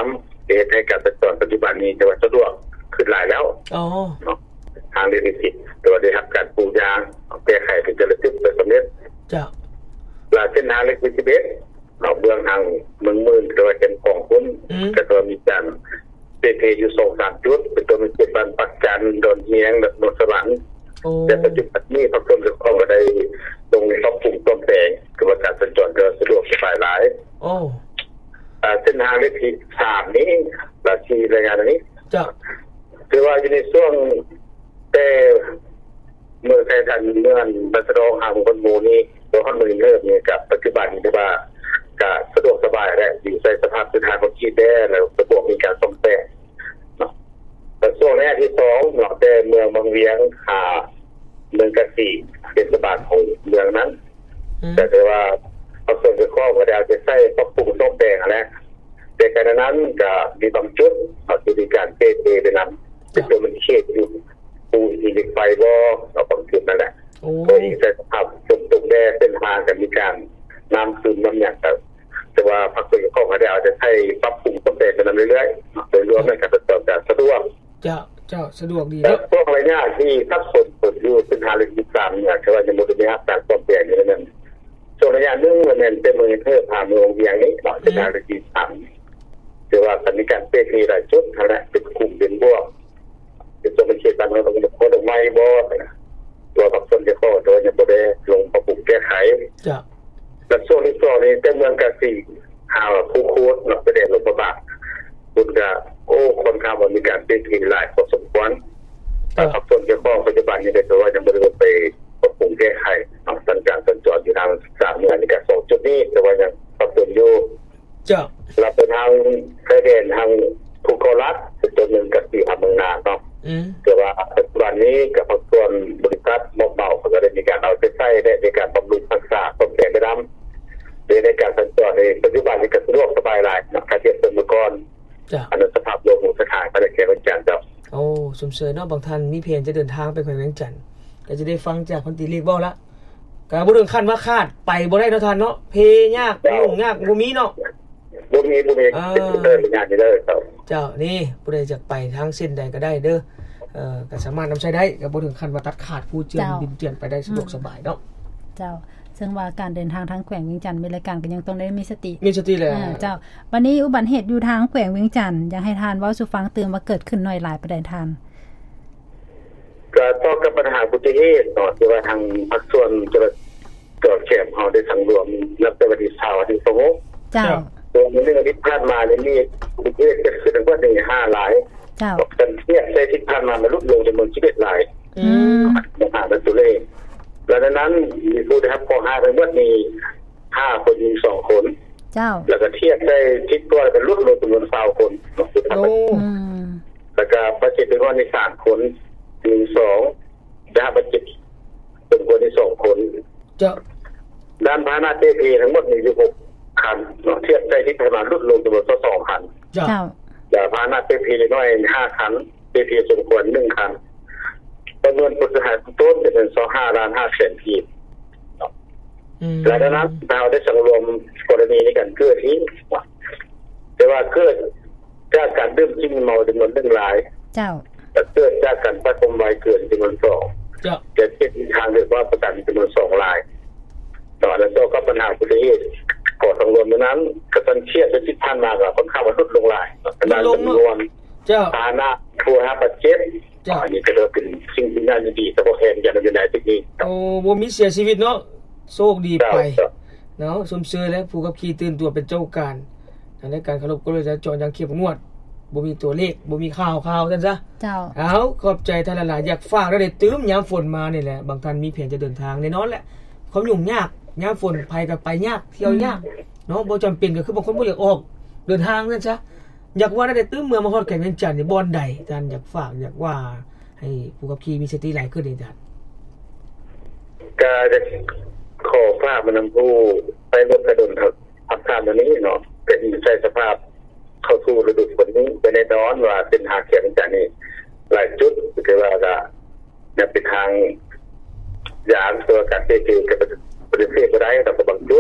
ำเหตุให้การสัญจรปัจจุบันนี้จะว่าสะดวกขึ้นหลายแล้วอ๋อเนาะทางเศรษฐกิจตัวได้รับการปลูกยางแก้ไขเป็นจะระทึกไปสำเร็จจ้ะลาเส้นทางเล็กวิจิเบสเนาะเบื้องทางเมืองมื่นโดยเป็นของคุณก็ตัวมีการเปเพอยู่ สองสาม จุดเป็นตัวมีเจ็ดบ้านปักจันทร์ดอนเฮียงแบบโนนสวรรค์แต่ปัจจุบันนี้พรรคส่วนเกี่ยวข้องก็ได้ลงปรับปรุงต้นแปลงคือว่าการสัญจรก็สะดวกสบายหลายโอ้อ่าเส้นทางเลขที่สามนี้ราชีรายงานอันนี้จ้ะคือว่าอยู่ในช่วงแต่เมื่อใช้ทันเมื่อบัสดองหางคนหมู่นี้ตัวข้อมือเริ่มเนี่ยกับปัจจุบันนี้ว่าก็สะดวกสบายและอยู่ในสภาพพื้นฐานของที่ได้แล้วระบบมีการซ่อมแซมเนาะแต่ช่วงแรกที่สองเนาะแต่เมืองบางเวียงหาเมืองกะสีเป็นสบายของเมืองนั้นแต่แต่ว่าเอาส่วนไปข้อก็ได้จะใช้ปรับปรุงซ่อมแซมอะไรแต่ขณะนั้นก็มีบางจุดเอาจะมีการเตะเตะไปนั้นเป็นตัวมันเขตอยู่ปูอีเล็กไฟบอเราบางจุดนั่นแหละโดยใช้สภาพจมตุกแดดเป็นทางกันมีการน้ำซึมน้ำอย่างแต่แต่ว่าพรรคส่วนข้องก็ได้เอาจะใช้ปรับปรุงซ่อมแซมไปนั้นเรื่อยๆโดยรวมในการตรวจสอบจะสะดวกเจ้าเจ้าสะดวกดีแล้วพวกอะไรเนี่ยที่ทับสนผลอยู่เป็นทางเลขที่สามเนี่ยคือว่าจะมุดไม่หักการซ่อมแซมอยู่นั้นช่วงระยะนึงมันเป็นเมืองเทพผ่านเมืองเวียงนี้เนาะเป็นทางเลขที่สามแต่ว่าสถานการณ์เปรีหลายจุดนั่นแหละเป็นกลุ่มเป็นบวกเป็นตัวเป็นเขตบ้านเราต้องโคดอกไม้บ่ตัวพรรคส่วนข้องโดยยังบ่ได้ลงปรับปรุงแก้ไขจ้ะแล้วช่วงที่สองนี่แต่เมืองกะสีหาผู้โคตรเนาะประเด็นลงประบาทคุณก็โอ้คนข่าวว่ามีการเปลี่ยนหลายพอสมควรแต่พรรคส่วนข้องปัจจุบันนี้ได้ตัวว่ายังบ่ได้ไปปรับปรุงแก้ไขสถานการณ์สัญจรอยู่ทางสามเมืองในการสองจุดนี้แต่ว่ายังปรับปรุงอยู่จ้ะเราไปทางไทยแดนทางภูเก็ตรัฐเป็นตัวหนึ่งกับที่อำเภอนาเนาะแต่ว่าปัจจุบันนี้กับภาคส่วนบริษัทมอบเบาเขาก็ได้มีการเอาไปใช้ในการบำรุงรักษาต้นแก่ไปดำในการสัญจรในปัจจุบันนี้ก็สะดวกสบายหลายนะการเทียบเมื่อก่อนอันนั้นสภาพโลกของสถานไปในเขตเวียงจันทร์เจ้าโอ้สมเสยเนาะบางท่านมีเพลนจะเดินทางไปแขวงเวียงจันทร์ก็จะได้ฟังจากคนตีลีกบ่ละก็บ่ถึงขั้นว่าคาดไปบ่ได้เนาะท่านเนาะเพยากยุ่งยากบ่มีเนาะบ่มีบ่มีเดินงานนี่เด้อเจ้าเจ้านี่ผู้ใดจะไปทางเส้นใดก็ได้เด้อเอ่อก็สามารถนําใช้ได้ก็บ่ถึงขั้นว่าตัดขาดผู้เจือนบินเจือนไปได้สะดวกสบายเนาะเจ้าซึ่งว่าการเดินทางทางแขวงเวียงจันทน์มีรายการก็ยังต้องได้มีสติมีสติแหละเจ้าวันนี้อุบัติเหตุอยู่ทางแขวงเวียงจันทน์อยากให้ทานเว้าสู่ฟังเตือนว่าเกิดขึ้นน้อยหลายประเด็นทานก็ต่อกับปัญหาอุบัติเหตุเนาะที่ว่าทางภาคส่วนจะตรวจแคมเฮาได้สังรวมนับแต่วันที่เช้าที่สงบเจ้าตัวนี้เรื่องที่ผ่านมาเนี่ยมีอุบัติเหตุเกิดขึ้นกว่าหนึ่งห้าหลายเจ้ากันเทียบใช้ที่ผ่านมามันลดลงจำนวนสิบเอ็ดหลายอืมปัญหาเป็นตัวเลขแล้วดังนั้นมีผู้ได้รับข้อหาทั้งหมดนี้ห้าคนยิงสองคนเจ้าแล้วก็เทียบได้คิดตัวเป็นลดลงจำนวนสามคนโอ้อืมแล้วก็บาดเจ็บเป็นว่าในสามคนยิงสองได้บาดเจ็บเป็นคนที่สองคนเจ้าด้านพาหนะเตพีทั้งหมดมีอยู่หกคันเนาะเทียบได้ที่ประมาณลดลงจำนวนสองคันเจ้าอย่าพาหนะเตพีน้อยห้าคันเตพีสมควรหนึ่งคันจำนวนผู้เสียหายต้นเป็นสองห้าล้านห้าแสนทีอืมแล้วนั้นเราได้สังรวมกรณีในการเกิดที่แต่ว่าเกิดจากการดื่มกินเมาจำนวนหนึ่งรายเจ้าแต่เกิดจากการประสมวัยเกินจำนวนสองเจ้าจะเป็นทางเรียกว่าประกันจำนวนสองรายต่อแล้วก็ปัญหาอุบัติเหตุก่อสังรวมนั้นกระสันเชียดที่ผ่านมาก็ค่อนข้างว่าลดลงหลายขนาดจำนวนเจ้าฐานะผู้รับบาดเจ็บอันนี้ก็เลยเป็นสิ่งที่น่ายินดีสำหรับแทนอย่างในที่นี้โอ้บ่มีเสียชีวิตเนาะโชคดีไปเนาะสมเสยและผู้ขับขี่ตื่นตัวเป็นเจ้าการในการเคารพกฎจราจรอย่างเข้มงวดบ่มีตัวเลขบ่มีข่าวข่าวซั่นซะเจ้าเอาขอบใจท่านหลายๆอยากฝากได้ตื้มยามฝนมานี่แหละบางท่านมีแผนจะเดินทางแน่นอนแหละความยุ่งยากยามฝนภัยก็ไปยากเที่ยวยากเนาะบ่จำเป็นก็คือบางคนบ่อยากออกเดินทางซั่นซะอยากว่าได้ตื้มเมืองมาฮอดแขวงเวียงจันทน์นี่บ่อนใดท่านอยากฝากอยากว่าให้ผู้ขับขี่มีสติหลายขึ้นนี่ท่านก็จะขอภาพมันนำผู้ไปรถกระดนครับทับทามตัวนี้เนาะเป็นใช้สภาพเข้าสู่ฤดูฝนนี้ไปในดอนว่าเป็นหาเขียนจากนี้หลายจุดคือว่าจะจะเป็นทางยามตัวการเตะกับประเทศก็ได้แต่บางจุด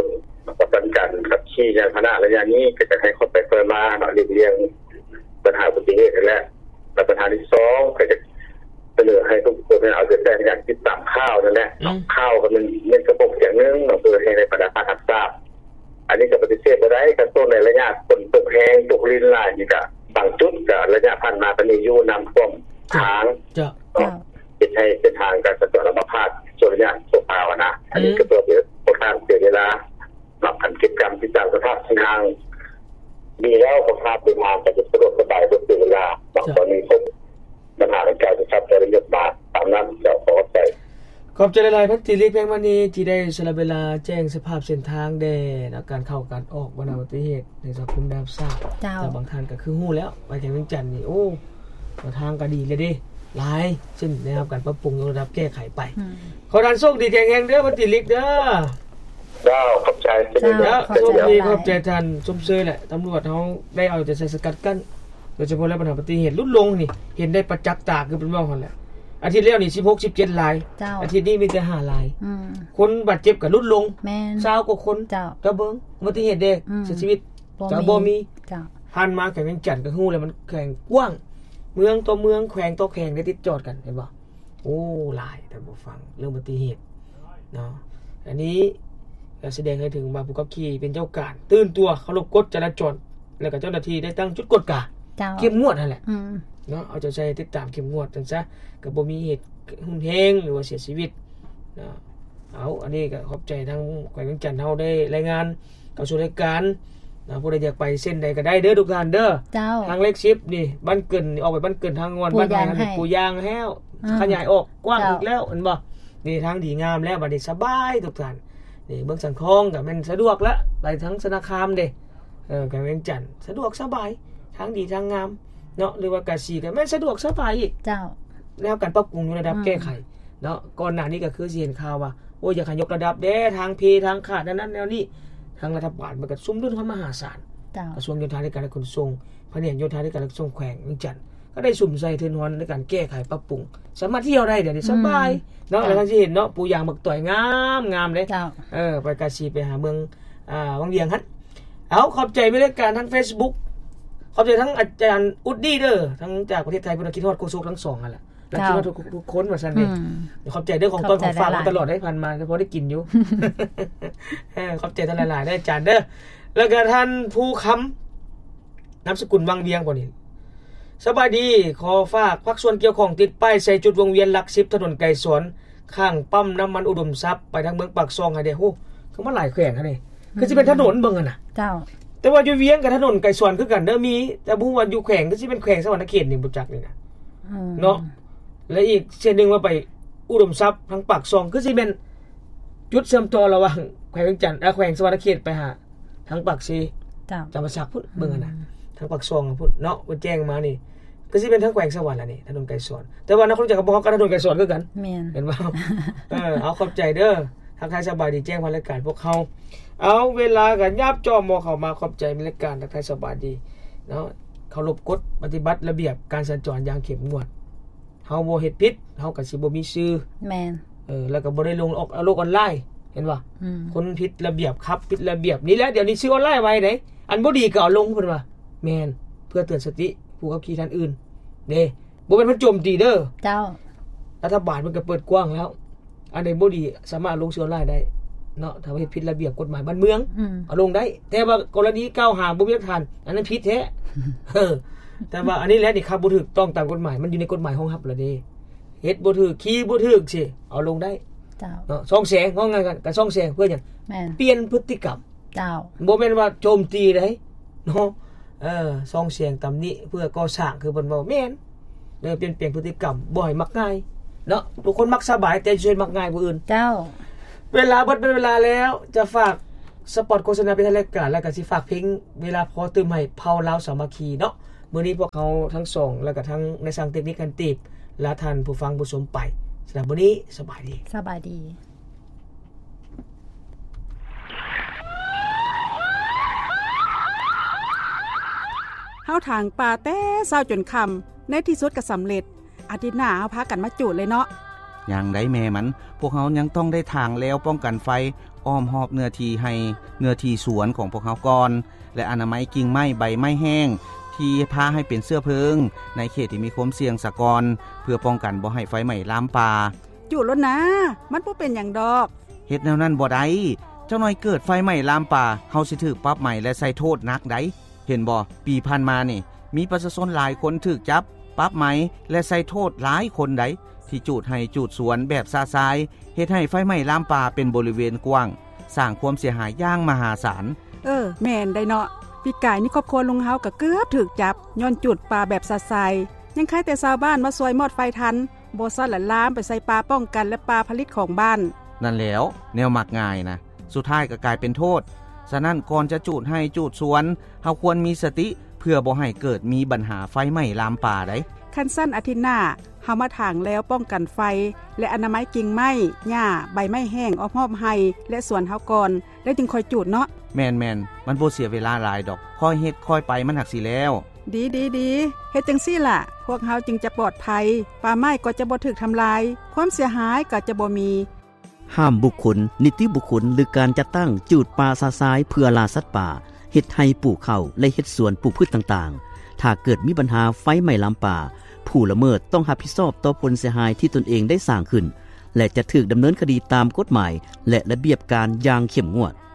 ประกันการขับขี่ยานพาหนะระยะนี้ก็จะให้คนไปเพิ่มมาเนาะเรียงเรียงปัญหาอุบัติเหตุและปัญหาที่สองก็จะเสนอให้ทุกคนเอาใจใส่ในการติดตามข่าวนั่นแหละข่าวก็มันเป็นระบบอย่างนึงเพื่อให้ในประชาชนทราบอันนี้ก็ปฏิเสธบ่ได้กันต้นในระยะฝนตกแห้งตกลิ้นลายนี่ก็บางจุดก็ระยะผ่านมาก็มีอยู่น้ำท่วมทางจ้ะเป็นให้เป็นทางการสัญจรระบบภาคส่วนระยะตกภาวนะอันนี้ก็เพื่อลดการเสียเวลาหลับกันกิจกรรมที่ตามสภาพทางมีแล้วสภาพเป็นทางจะสะดวกสบายลดเวลาบางตอนนี้พบปัญหาในการจะชับระยะบาทตามนั้นจะขอใจขอบใจหลายๆพันติลิกแพงวันนี้ที่ได้สละเวลาแจ้งสภาพเส้นทางแด่การเข้าการออกบรรอุบัติเหตุในสังคมได้ทราบแต่บางท่านก็คือฮู้แล้วไปแข่งเวียงจันทน์นี่โอ้ทางก็ดีเลยเด้หลายซึ่งได้รับการปรับปรุงยกระดับแก้ไขไปขอดันโชคดีแข็งแรงเด้อพันติลิกเด้อเจ้าขอบใจเด้อโชคดีขอบใจท่านสมเสยแหละตำรวจเฮาได้เอาใจใส่สกัดกั้นโดยเฉพาะแล้วปัญหาอุบัติเหตุลดลงนี่เห็นได้ประจักษ์ตาคือเป็นว่าหั่นแหละอาทิตย์แล้วนี่สิบหก สิบเจ็ดรายอาทิตย์นี้มีแต่ห้ารายอืมคนบาดเจ็บก็ลดลงแม่นยี่สิบกว่าคนเจ้าก็เบิ่งอุบัติเหตุเด้เสียชีวิตก็บ่มีเจ้าผ่านมาแข่งเวียงจันทน์ก็ฮู้แล้วมันแข่งกว้างเมืองต่อเมืองแขวงต่อแขวงได้ติดจอดกันเห็นบ่โอ้หลายท่านผู้ฟังเรื่องอุบัติเหตุเนาะอันนี้ก็แสดงให้ถึงว่าผู้ขับขี่เป็นเจ้าการตื่นตัวเคารพกฎจราจรแล้วก็เจ้าหน้าที่ได้ตั้งจุดกฎกาเข้มงวดนั่นแหละเนาะเอาใจใส่ติดตามเข้มงวดจังซะก็บ่มีเหตุหุ่นแฮงหรือว่าเสียชีวิตเนาะเอาอันนี้ก็ขอบใจทั้งแขวงเวียงจันทน์เฮาได้รายงานเข้าสู่รายการนะผู้ใดอยากไปเส้นใดก็ได้เด้อทุกท่านเด้อทางเลขสิบนี่บ้านเกินออกไปบ้านเกินทางงวนบ้านทางปูยางแห้วขยายออกกว้างอีกแล้วเห็นบ่นี่ทางดีงามแล้วบัดนี้สบายทุกท่านนี่เบิ่งสังคองก็แม่นสะดวกแล้วไปทั้งสนาคามเด้เออแขวงเวียงจันทน์สะดวกสบายทางดีทางงามเนาะหรือว่ากะสีก็แม่นสะดวกสบายอีกเจ้าแล้วการปรับปรุงอยู่ระดับแก้ไขเนาะก่อนหน้านี้ก็คือสิเห็นข่าวว่าโอ้ยอยากให้ยกระดับเด้ทางเพทางขาดนั้นแนวนี้ทางรัฐบาลมันก็ซุ่มดุลเข้ามหาศาลกระทรวงโยธาธิการและขนส่งแผนกโยธาธิการและขนส่งแขวงเวียงจันทน์ก็ได้สุ่มใส่ทุนฮอนในการแก้ไขปรับปรุงสามารถเที่ยวได้เดี๋ยวนี้สบายเนาะแล้วท่านสิเห็นเนาะปูยางบักต่อยงามงามเลยเออไปกาสีไปหาเมืองอ่าวังเวียงหั่นเอาขอบใจบริการทั้ง Facebook ขอบใจทั้งอาจารย์อุดดี้เด้อทั้งจากประเทศไทยเพิ่นคิดฮอดโคโซกทั้งสองนั่นแหละแล้วคิดว่าทุกคนว่าซั่นเด้ขอบใจเด้อของต้นของฝากตลอดได้ผ่านมาเพราะได้กินอยู่เออขอบใจท่านหลายๆได้อาจารย์เด้อแล้วก็ท่านผู้ค้ำนามสกุลวังเวียงบ่นี่สบายดีขอฝากภาคส่วนเกี่ยวข้องติดป้ายใส่จุดวงเวียนหลักสิบถนนไก่สวนข้างปั๊มน้ำมันอุดมทรัพย์ไปทางเมืองปากซองให้ได้โหคือมันหลายแขวงคั่นนี่คือสิเป็นถนนเบิ่งอ่ะน่ะเจ้าแต่ว่าอยู่เวียงกับถนนไก่สวนคือกันเด้อมีแต่บ่ฮู้ว่าอยู่แขวงก็สิเป็นแขวงสวรรณเขตนี่บ่จักนี่น่ะเนาะและอีกเส้นนึงว่าไปอุดมทรัพย์ทางปากซองคือสิเป็นจุดเชื่อมต่อระหว่างแขวงเวียงจันทน์อ่ะแขวงสวรรณเขตไปหาทางปากซีเจ้าจำปาสักพุ่นเบิ่งอ่ะน่ะทางปากซองพุ่นเนาะว่าแจ้งมานี่ก็สิเป็นทางแขวงสวรรค์ล่ะนี่ถนนไก่สวนแต่ว่านครจักรก็บ่กับถนนไก่สวนคือกันแม่นเห็นบ่เออเอาขอบใจเด้อทักทายสบายดีแจ้งรายการพวกเฮาเอาเวลาก็ยับจอมอเข้ามาขอบใจรายการทักทายสบายดีเนาะเคารพกฎปฏิบัติระเบียบการสัญจรอย่างเข้มงวดเฮาบ่เฮ็ดผิดเฮาก็สิบ่มีชื่อแม่นเออแล้วก็บ่ได้ลงออกโลกออนไลน์เห็นบ่คนผิดระเบียบครับผิดระเบียบนี่แหละเดี๋ยวนี้ชื่อออนไลน์ไว้เด้อันบ่ดีก็เอาลงเพิ่นว่าแม่นเพื่อเตือนสติผู้ขับขี่ท่านอื่นเด้บ่เป็นเพิ่นโจมตีเด้อเจ้ารัฐบาลมันก็เปิดกว้างแล้วอันใดบ่ดีสามารถลงชื่อออนไลน์ได้เนาะถ้าว่าเฮ็ดผิดระเบียบกฎหมายบ้านเมืองเอาลงได้แต่ว่ากรณีกล่าวหาบ่มีหลักฐานอันนั้นผิดแท้เออแต่ว่าอันนี้แหละนี่ครับบ่ถูกต้องตามกฎหมายมันอยู่ในกฎหมายรองรับแล้วเด้เฮ็ดบ่ถูกขี่บ่ถูกสิเอาลงได้เจ้าเนาะส่องแสงงงกันกันส่องแสงเพื่อหยังเปลี่ยนพฤติกรรมเจ้าบ่แม่นว่าโจมตีได้เนาะเออส่องแสงตำหนิเพื่อก่อสร้างคือเพิ่นเว้าแม่นเด้อเปลี่ยนแปลงพฤติกรรมบ่ให้มักง่ายเนาะทุกคนมักสบายแต่ช่วยมักง่ายผู้อื่นเจ้าเวลาเบิดเป็นเวลาแล้วจะฝากสปอตโฆษณาเป็นรายการแล้วก็สิฝากเพลงเวลาพอตื่นใหม่เผาลาวสามัคคีเนาะมื้อนี้พวกเขาทั้งสองแล้วก็ทั้งในสังเทคนิคกันตีบและท่านผู้ฟังผู้ชมไปสำหรับมื้อนี้สบายดีสบายดีเฮาทางป่าแต่เช้าจนค่ำในที่สุดก็สำเร็จอาทิตย์หน้าเฮาพากันมาจุดเลยเนาะอย่างใดแม่มันพวกเฮายังต้องได้ทางแล้วป้องกันไฟอ้อมรอบเนื้อที่ให้เนื้อที่สวนของพวกเขาก่อนและอนามัยกิ่งไม้ใบไม้แห้งที่พาให้เป็นเสื้อเพลิงในเขตที่มีความเสี่ยงสะกอนเพื่อป้องกันบ่ให้ไฟไหม้ลามป่าจุดแล้วนะมันบ่เป็นหยังดอกเฮ็ดแนวนั้นบ่ได้เจ้าน้อยเกิดไฟไหม้ลามป่าเฮาสิถูกปรับใหม่และใส่โทษหนักได้เห็นบ่ปีผ่านมานี่มีประชาชนหลายคนถูกจับปรับใหม่และใส่โทษหลายคนได้ที่จูดให้จูดสวนแบบซาซายเฮ็ดให้ไฟไหม้ลามป่าเป็นบริเวณกว้างสร้างความเสียหายอย่างมหาศาลเออแม่นได้เนาะปีกายนี่ครอบครัวลุงเฮาก็เกือบถูกจับย้อนจุดป่าแบบซาซายยังใครแต่ชาวบ้านมาซอยมอดไฟทันบ่ซัดละลามไปใส่ปลาป้องกันและปลาผลิตของบ้านนั่นแล้วแนวมักง่ายนะสุดท้ายก็กลายเป็นโทษฉะนั้นก่อนจะจูดให้จูดสวนเฮาควรมีสติเพื่อบ่ให้เกิดมีปัญหาไฟไหม้ลามป่าได้คันสั้นอาทิตย์หน้าเฮามาถางแล้วป้องกันไฟและอนามัยกิ่งไม้หญ้าใบไม้แห้งอ้อมรอบไร่และสวนเฮาก่อนแล้วจึงค่อยจูดเนาะแม่นๆมันบ่เสียเวลาหลายดอกค่อยเฮ็ดค่อยไปมันหักสิแล้วดีๆๆเฮ็ดจังซี่ล่ะพวกเฮาจึงจะปลอดภัยป่าไม้ก็จะบ่ถูกทำลายความเสียหายก็จะบ่มีห้ามบุคคลนิติบุคคลหรือการจัดตั้งจูดป่าซาซายเพื่อล่าสัตว์ป่าเฮ็ดให้ปลูกข้าวและเฮ็ดสวนปลูกพืชต่างๆถ้าเกิดมีปัญหาไฟไหม้ลามป่าผู้ละเมิดต้องรับผิดชอบต่อผลเสียหายที่ตนเองได้สร้างขึ้นและจะถูกดำเนินคดีตามกฎหมายและระเบียบการอย่างเข้มงวด